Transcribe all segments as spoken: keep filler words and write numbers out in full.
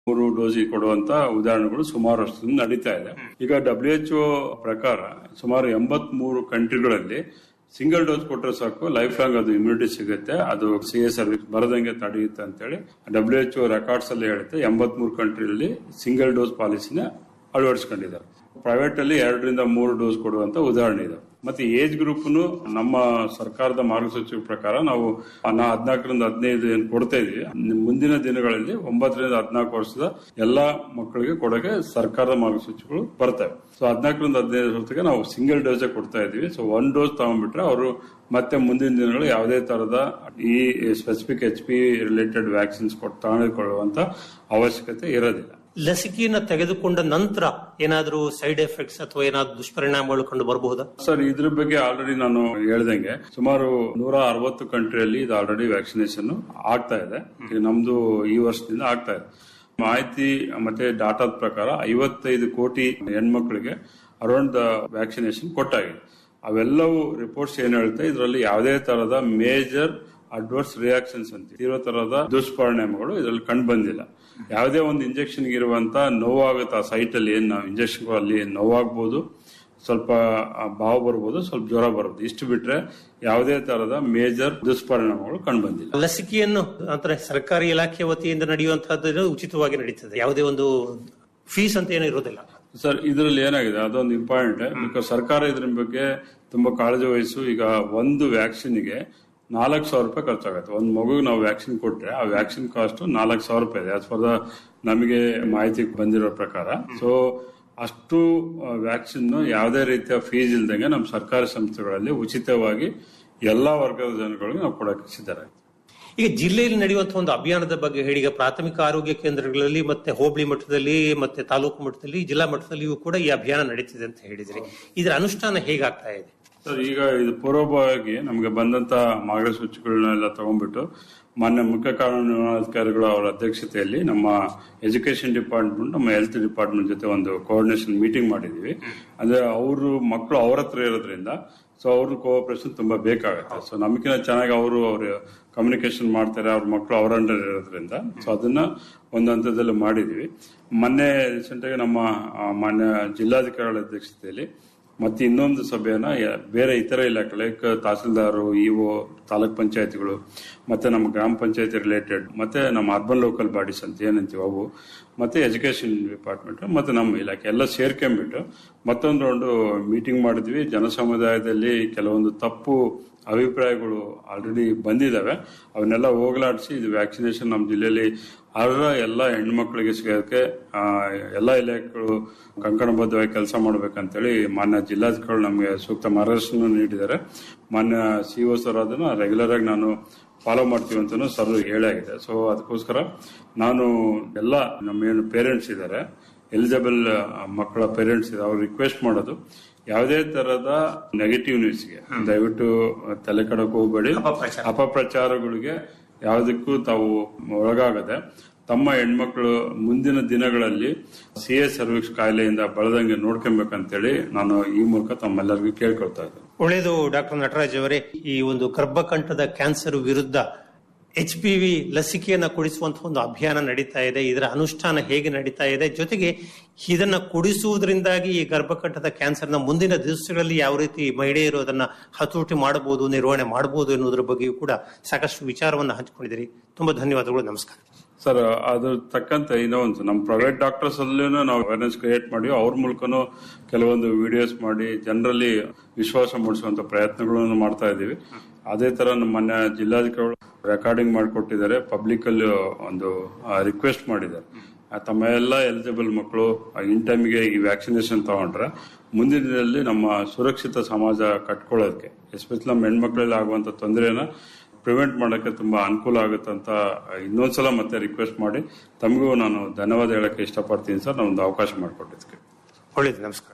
ಮೂರು ಡೋಸ್ ಕೊಡುವಂತ ಉದಾಹರಣೆಗಳು ಸುಮಾರು ವರ್ಷದಿಂದ ನಡೀತಾ ಇದೆ. ಈಗ ಡಬ್ಲ್ಯೂ ಎಚ್ ಒ ಪ್ರಕಾರ ಸುಮಾರು ಎಂಬತ್ ಮೂರು ಕಂಟ್ರಿಗಳಲ್ಲಿ ಸಿಂಗಲ್ ಡೋಸ್ ಕೊಟ್ಟರೆ ಸಾಕು, ಲೈಫ್ ಲಾಂಗ್ ಅದು ಇಮ್ಯುನಿಟಿ ಸಿಗುತ್ತೆ, ಅದು ಸಿ ಎ ಸರ್ವಿಸ್ ಬರದಂಗೆ ತಡೆಯುತ್ತೆ ಅಂತೇಳಿ ಡಬ್ಲ್ಯೂ ಎಚ್ ಒ ರೆಕಾರ್ಡ್ಸ್ ಅಲ್ಲಿ ಹೇಳುತ್ತೆ. ಎಂಬತ್ ಮೂರು ಕಂಟ್ರಿಯಲ್ಲಿ ಸಿಂಗಲ್ ಡೋಸ್ ಪಾಲಿಸಿನ ಅಳವಡಿಸಿಕೊಂಡಿದ್ದಾರೆ. ಪ್ರೈವೇಟ್ ಅಲ್ಲಿ ಎರಡರಿಂದ ಮೂರು ಡೋಸ್ ಕೊಡುವಂತ ಉದಾಹರಣೆ ಇದೆ. ಮತ್ತೆ ಏಜ್ ಗ್ರೂಪ್ ನಮ್ಮ ಸರ್ಕಾರದ ಮಾರ್ಗಸೂಚಿ ಪ್ರಕಾರ ನಾವು ಹದಿನಾಲ್ಕರಿಂದ ಹದಿನೈದು ಏನ್ ಕೊಡ್ತಾ ಇದೀವಿ, ಮುಂದಿನ ದಿನಗಳಲ್ಲಿ ಒಂಬತ್ತರಿಂದ ಹದಿನಾಲ್ಕು ವರ್ಷದ ಎಲ್ಲಾ ಮಕ್ಕಳಿಗೆ ಕೊಡೋಕೆ ಸರ್ಕಾರದ ಮಾರ್ಗಸೂಚಿಗಳು ಬರ್ತವೆ. ಸೊ ಹದಿನಾಲ್ಕರಿಂದ ಹದಿನೈದು ವರ್ಷಕ್ಕೆ ನಾವು ಸಿಂಗಲ್ ಡೋಸ್ ಕೊಡ್ತಾ ಇದೀವಿ. ಸೊ ಒನ್ ಡೋಸ್ ತಗೊಂಡ್ಬಿಟ್ರೆ ಅವರು ಮತ್ತೆ ಮುಂದಿನ ದಿನಗಳು ಯಾವುದೇ ತರದ ಈ specific H P related vaccines ಕೊಟ್ಟು ತಗೊಂಡುಕೊಳ್ಳುವಂತ ಅವಶ್ಯಕತೆ ಇರೋದಿಲ್ಲ. ಲಸಿಕೆಯನ್ನ ತೆಗೆದುಕೊಂಡ ನಂತರ ಏನಾದರೂ ಸೈಡ್ ಎಫೆಕ್ಟ್ಸ್ ಅಥವಾ ಏನಾದ್ರು ದುಷ್ಪರಿಣಾಮಗಳು ಕಂಡು ಬರಬಹುದಾ? ಸರ್, ಇದ್ರ ಬಗ್ಗೆ ಆಲ್ರೆಡಿ ನಾನು ಹೇಳ್ದಂಗೆ ಸುಮಾರು ನೂರ ಅರವತ್ತು ಕಂಟ್ರಿಯಲ್ಲಿ ಇದು ಆಲ್ರೆಡಿ ವ್ಯಾಕ್ಸಿನೇಷನ್ ಆಗ್ತಾ ಇದೆ. ನಮ್ದು ಈ ವರ್ಷದಿಂದ ಆಗ್ತಾ ಇದೆ. ಮಾಹಿತಿ ಮತ್ತೆ ಡಾಟಾದ ಪ್ರಕಾರ ಐವತ್ತೈದು ಕೋಟಿ ಹೆಣ್ಮಕ್ಳಿಗೆ ಅರೌಂಡ್ ವ್ಯಾಕ್ಸಿನೇಷನ್ ಕೊಟ್ಟಾಗಿದೆ. ಅವೆಲ್ಲವೂ ರಿಪೋರ್ಟ್ಸ್ ಏನ್ ಹೇಳ್ತಾ ಇದರಲ್ಲಿ ಯಾವುದೇ ತರಹದ ಮೇಜರ್ ಅಡ್ವರ್ಸ್ ರಿಯಾಕ್ಷನ್ಸ್ ಅಂತ ಇರೋ ತರಹದ ದುಷ್ಪರಿಣಾಮಗಳು ಇದರಲ್ಲಿ ಕಂಡು ಬಂದಿಲ್ಲ. ಯಾವುದೇ ಒಂದು ಇಂಜೆಕ್ಷನ್ ಇರುವಂತ ನೋವಾಗುತ್ತೆ ಆ ಸೈಟ್ ಅಲ್ಲಿ, ಏನ್ ನಾವು ಇಂಜೆಕ್ಷನ್ ಅಲ್ಲಿ ನೋವಾಗಬಹುದು, ಸ್ವಲ್ಪ ಬಾವು ಬರ್ಬೋದು, ಸ್ವಲ್ಪ ಜ್ವರ ಬರ್ಬೋದು. ಇಷ್ಟು ಬಿಟ್ರೆ ಯಾವುದೇ ತರಹದ ಮೇಜರ್ ದುಷ್ಪರಿಣಾಮಗಳು ಕಂಡು ಬಂದಿಲ್ಲ. ಲಸಿಕೆಯನ್ನು ಅಂದ್ರೆ ಸರ್ಕಾರಿ ಇಲಾಖೆ ವತಿಯಿಂದ ನಡೆಯುವಂತಹದ್ದು ಉಚಿತವಾಗಿ ನಡೀತದೆ, ಯಾವುದೇ ಒಂದು ಫೀಸ್ ಅಂತ ಏನೂ ಇರೋದಿಲ್ಲ. ಸರ್, ಇದರಲ್ಲಿ ಏನಾಗಿದೆ ಅದೊಂದು ಇಂಪಾರ್ಟೆಂಟ್. ಬಿಕಾಸ್ ಸರ್ಕಾರ ಇದ್ರ ಬಗ್ಗೆ ತುಂಬಾ ಕಾಳಜಿ ವಹಿಸು. ಈಗ ಒಂದು ವ್ಯಾಕ್ಸಿನ್ಗೆ ನಾಲ್ಕು ಸಾವಿರ ರೂಪಾಯಿ ಖರ್ಚಾಗುತ್ತೆ. ಒಂದು ಮಗುಗೆ ನಾವು ವ್ಯಾಕ್ಸಿನ್ ಕೊಟ್ರೆ ಆ ವ್ಯಾಕ್ಸಿನ್ ಕಾಸ್ಟ್ ನಾಲ್ಕು ಸಾವಿರ ರೂಪಾಯಿ ಇದೆ ಆಸ್ ಫಾರ್ ದ ನಮಗೆ ಮಾಹಿತಿ ಬಂದಿರೋ ಪ್ರಕಾರ. ಸೊ ಅಷ್ಟು ವ್ಯಾಕ್ಸಿನ್ ಯಾವುದೇ ರೀತಿಯ ಫೀಸ್ ಇಲ್ದಂಗೆ ನಮ್ಮ ಸರ್ಕಾರಿ ಸಂಸ್ಥೆಗಳಲ್ಲಿ ಉಚಿತವಾಗಿ ಎಲ್ಲಾ ವರ್ಗದ ಜನಗಳಿಗೆ ನಾವು ಕೊಡಕ್ಕೆ ಸಿದ್ಧರಾಗಿ. ಈಗ ಜಿಲ್ಲೆಯಲ್ಲಿ ನಡೆಯುವಂತಹ ಒಂದು ಅಭಿಯಾನದ ಬಗ್ಗೆ ಹೇಳಿ. ಈಗ ಪ್ರಾಥಮಿಕ ಆರೋಗ್ಯ ಕೇಂದ್ರಗಳಲ್ಲಿ ಮತ್ತೆ ಹೋಬಳಿ ಮಟ್ಟದಲ್ಲಿ ಮತ್ತೆ ತಾಲೂಕು ಮಟ್ಟದಲ್ಲಿ ಜಿಲ್ಲಾ ಮಟ್ಟದಲ್ಲಿಯೂ ಕೂಡ ಈ ಅಭಿಯಾನ ನಡೀತಿದೆ ಅಂತ ಹೇಳಿದ್ರಿ. ಇದರ ಅನುಷ್ಠಾನ ಹೇಗಾಗ್ತಾ ಇದೆ? ಸರ್, ಈಗ ಇದು ಪೂರ್ವಭಾವಿಯಾಗಿ ನಮಗೆ ಬಂದಂತ ಮಾರ್ಗಸೂಚಿಗಳನ್ನೆಲ್ಲ ತಗೊಂಡ್ಬಿಟ್ಟು ಮಾನ್ಯ ಮುಖ್ಯ ಕಾನೂನಾಧಿಕಾರಿಗಳು ಅವರ ಅಧ್ಯಕ್ಷತೆಯಲ್ಲಿ ನಮ್ಮ ಎಜುಕೇಶನ್ ಡಿಪಾರ್ಟ್ಮೆಂಟ್ ನಮ್ಮ ಹೆಲ್ತ್ ಡಿಪಾರ್ಟ್ಮೆಂಟ್ ಜೊತೆ ಒಂದು ಕೋಆರ್ಡಿನೇಷನ್ ಮೀಟಿಂಗ್ ಮಾಡಿದೀವಿ. ಅಂದ್ರೆ ಅವರು ಮಕ್ಕಳು ಅವ್ರ ಹತ್ರ ಇರೋದ್ರಿಂದ ಸೊ ಅವ್ರ ಕೋಆಪರೇಷನ್ ತುಂಬಾ ಬೇಕಾಗುತ್ತೆ. ಸೊ ನಮಗಿನ ಚೆನ್ನಾಗಿ ಅವರು ಅವ್ರ ಕಮ್ಯುನಿಕೇಶನ್ ಮಾಡ್ತಾರೆ, ಅವ್ರ ಮಕ್ಕಳು ಅವರ ಅಂಡರ್ ಇರೋದ್ರಿಂದ. ಸೊ ಅದನ್ನ ಒಂದು ಹಂತದಲ್ಲಿ ಮಾಡಿದೀವಿ. ಮೊನ್ನೆ ರೀಸೆಂಟ್ ಆಗಿ ನಮ್ಮ ಮಾನ್ಯ ಜಿಲ್ಲಾಧಿಕಾರಿಗಳ ಅಧ್ಯಕ್ಷತೆಯಲ್ಲಿ ಮತ್ತೆ ಇನ್ನೊಂದು ಸಭೆಯನ್ನ ಬೇರೆ ಇತರ ಇಲಾಖೆ ಲೈಕ್ ತಹಸೀಲ್ದಾರು, ಇಒ, ತಾಲೂಕ್ ಪಂಚಾಯತಿಗಳು ಮತ್ತೆ ನಮ್ಮ ಗ್ರಾಮ ಪಂಚಾಯತಿ ರಿಲೇಟೆಡ್ ಮತ್ತೆ ನಮ್ಮ ಅರ್ಬನ್ ಲೋಕಲ್ ಬಾಡೀಸ್ ಅಂತ ಏನಂತೀವಿ ಅವು, ಮತ್ತೆ ಎಜುಕೇಶನ್ ಡಿಪಾರ್ಟ್ಮೆಂಟ್ ಮತ್ತೆ ನಮ್ಮ ಇಲಾಖೆ ಎಲ್ಲ ಸೇರ್ಕೊಂಡ್ಬಿಟ್ಟು ಮತ್ತೊಂದು ರೌಂಡ್ ಮೀಟಿಂಗ್ ಮಾಡಿದ್ವಿ. ಜನ ಸಮುದಾಯದಲ್ಲಿ ಕೆಲವೊಂದು ತಪ್ಪು ಅಭಿಪ್ರಾಯಗಳು ಆಲ್ರೆಡಿ ಬಂದಿದ್ದಾವೆ. ಅವನ್ನೆಲ್ಲ ಹೋಗಲಾಡಿಸಿ ಇದು ವ್ಯಾಕ್ಸಿನೇಷನ್ ನಮ್ಮ ಜಿಲ್ಲೆಯಲ್ಲಿ ಅರ್ಹ ಎಲ್ಲ ಹೆಣ್ಮಕ್ಳಿಗೆ ಸಿಗೋದಕ್ಕೆ ಎಲ್ಲಾ ಇಲಾಖೆಗಳು ಕಂಕಣಬದ್ಧವಾಗಿ ಕೆಲಸ ಮಾಡ್ಬೇಕಂತೇಳಿ ಮಾನ್ಯ ಜಿಲ್ಲಾಧಿಕಾರಿಗಳು ನಮಗೆ ಸೂಕ್ತ ಮಾರ್ಗದರ್ಶನ ನೀಡಿದ್ದಾರೆ. ಮಾನ್ಯ ಸಿಒ ಸರ್ ಅದನ್ನ ರೆಗ್ಯುಲರ್ ಆಗಿ ನಾನು ಫಾಲೋ ಮಾಡ್ತೀವಿ ಅಂತ ಸರ್ ಹೇಳಾಗಿದೆ. ಸೊ ಅದಕ್ಕೋಸ್ಕರ ನಾನು ಎಲ್ಲ ನಮ್ಮ ಏನು ಪೇರೆಂಟ್ಸ್ ಇದ್ದಾರೆ, ಎಲಿಜಿಬಲ್ ಮಕ್ಕಳ ಪೇರೆಂಟ್ಸ್ ಇದೆ, ಅವ್ರು ರಿಕ್ವೆಸ್ಟ್ ಮಾಡೋದು ಯಾವುದೇ ತರಹದ ನೆಗೆಟಿವ್ ನ್ಯೂಸ್ಗೆ ದಯವಿಟ್ಟು ತಲೆ ಕೆಡಕ್ಕೆ ಹೋಗಬೇಡಿ. ಅಪಪ್ರಚಾರಗಳಿಗೆ ಯಾವುದಕ್ಕೂ ತಾವು ಒಳಗಾಗದೆ ತಮ್ಮ ಹೆಣ್ಮಕ್ಳು ಮುಂದಿನ ದಿನಗಳಲ್ಲಿ ಸಿ ಎ ಸರ್ವಿಕ್ಸ್ ಕಾಯಿಲೆಯಿಂದ ಬಳದಂಗೆ ನೋಡ್ಕೊಬೇಕಂತೇಳಿ ನಾನು ಈ ಮೂಲಕ ತಮ್ಮೆಲ್ಲರಿಗೂ ಕೇಳ್ಕೊಳ್ತಾ ಇದ್ದೇನೆ. ಒಳ್ಳೆಯದು ಡಾಕ್ಟರ್ ನಟರಾಜ್ ಅವರೇ. ಈ ಒಂದು ಗರ್ಭಕಂಠದ ಕ್ಯಾನ್ಸರ್ ವಿರುದ್ಧ ಎಚ್ ಪಿ ವಿ ಲಸಿಕೆಯನ್ನ ಕೊಡಿಸುವಂತಹ ಒಂದು ಅಭಿಯಾನ ನಡೀತಾ ಇದೆ. ಇದರ ಅನುಷ್ಠಾನ ಹೇಗೆ ನಡೀತಾ ಇದೆ, ಜೊತೆಗೆ ಇದನ್ನ ಕೊಡಿಸುವುದರಿಂದಾಗಿ ಈ ಗರ್ಭಕಂಠದ ಕ್ಯಾನ್ಸರ್ನ ಮುಂದಿನ ದಿವಸಗಳಲ್ಲಿ ಯಾವ ರೀತಿ ಮಹಿಳೆಯರು ಅದನ್ನ ಹತೋಟಿ ಮಾಡಬಹುದು, ನಿರ್ವಹಣೆ ಮಾಡಬಹುದು ಎನ್ನುವುದರ ಬಗ್ಗೆಯೂ ಕೂಡ ಸಾಕಷ್ಟು ವಿಚಾರವನ್ನು ಹಂಚಿಕೊಂಡಿದ್ದೀರಿ. ತುಂಬಾ ಧನ್ಯವಾದಗಳು. ನಮಸ್ಕಾರ. ಸರ್, ಅದ್ರ ತಕ್ಕಂತೆ ಇನ್ನೊಂದು ನಮ್ಮ ಪ್ರೈವೇಟ್ ಡಾಕ್ಟರ್ಸ್ ಅಲ್ಲೂ ನಾವು ಅವೇರ್ನೆಸ್ ಕ್ರಿಯೇಟ್ ಮಾಡಿ ಅವ್ರ ಮೂಲಕನೂ ಕೆಲವೊಂದು ವಿಡಿಯೋಸ್ ಮಾಡಿ ಜನರಲ್ಲಿ ವಿಶ್ವಾಸ ಮೂಡಿಸುವಂತ ಪ್ರಯತ್ನಗಳನ್ನು ಮಾಡ್ತಾ ಇದ್ದೀವಿ. ಅದೇ ತರ ನಮ್ಮ ಮನೆ ಜಿಲ್ಲಾಧಿಕಾರಿಗಳು ರೆಕಾರ್ಡಿಂಗ್ ಮಾಡಿಕೊಟ್ಟಿದ್ದಾರೆ, ಪಬ್ಲಿಕ್ ಅಲ್ಲಿ ಒಂದು ರಿಕ್ವೆಸ್ಟ್ ಮಾಡಿದ್ದಾರೆ. ತಮ್ಮ ಎಲ್ಲ ಎಲಿಜಿಬಲ್ ಮಕ್ಕಳು ಇನ್ ಟೈಮ್ಗೆ ಈ ವ್ಯಾಕ್ಸಿನೇಷನ್ ತಗೊಂಡ್ರೆ ಮುಂದಿನ ದಿನದಲ್ಲಿ ನಮ್ಮ ಸುರಕ್ಷಿತ ಸಮಾಜ ಕಟ್ಕೊಳ್ಳೋದಕ್ಕೆ, ಎಸ್ಪೆಷಲಿ ನಮ್ಮ ಹೆಣ್ಮಕ್ಳಲ್ಲಿ ಆಗುವಂತ ತೊಂದರೆನ ಪ್ರಿವೆಂಟ್ ಮಾಡೋಕ್ಕೆ ತುಂಬಾ ಅನುಕೂಲ ಆಗುತ್ತೆ ಅಂತ ಇನ್ನೊಂದ್ಸಲ ಮತ್ತೆ ರಿಕ್ವೆಸ್ಟ್ ಮಾಡಿ ತಮಗೂ ನಾನು ಧನ್ಯವಾದ ಹೇಳಕ್ಕೆ ಇಷ್ಟಪಡ್ತೀನಿ ಸರ್, ನಾವೊಂದು ಅವಕಾಶ ಮಾಡಿಕೊಟ್ಟಿದ್ದಕ್ಕೆ. ಒಳ್ಳೆಯದು, ನಮಸ್ಕಾರ.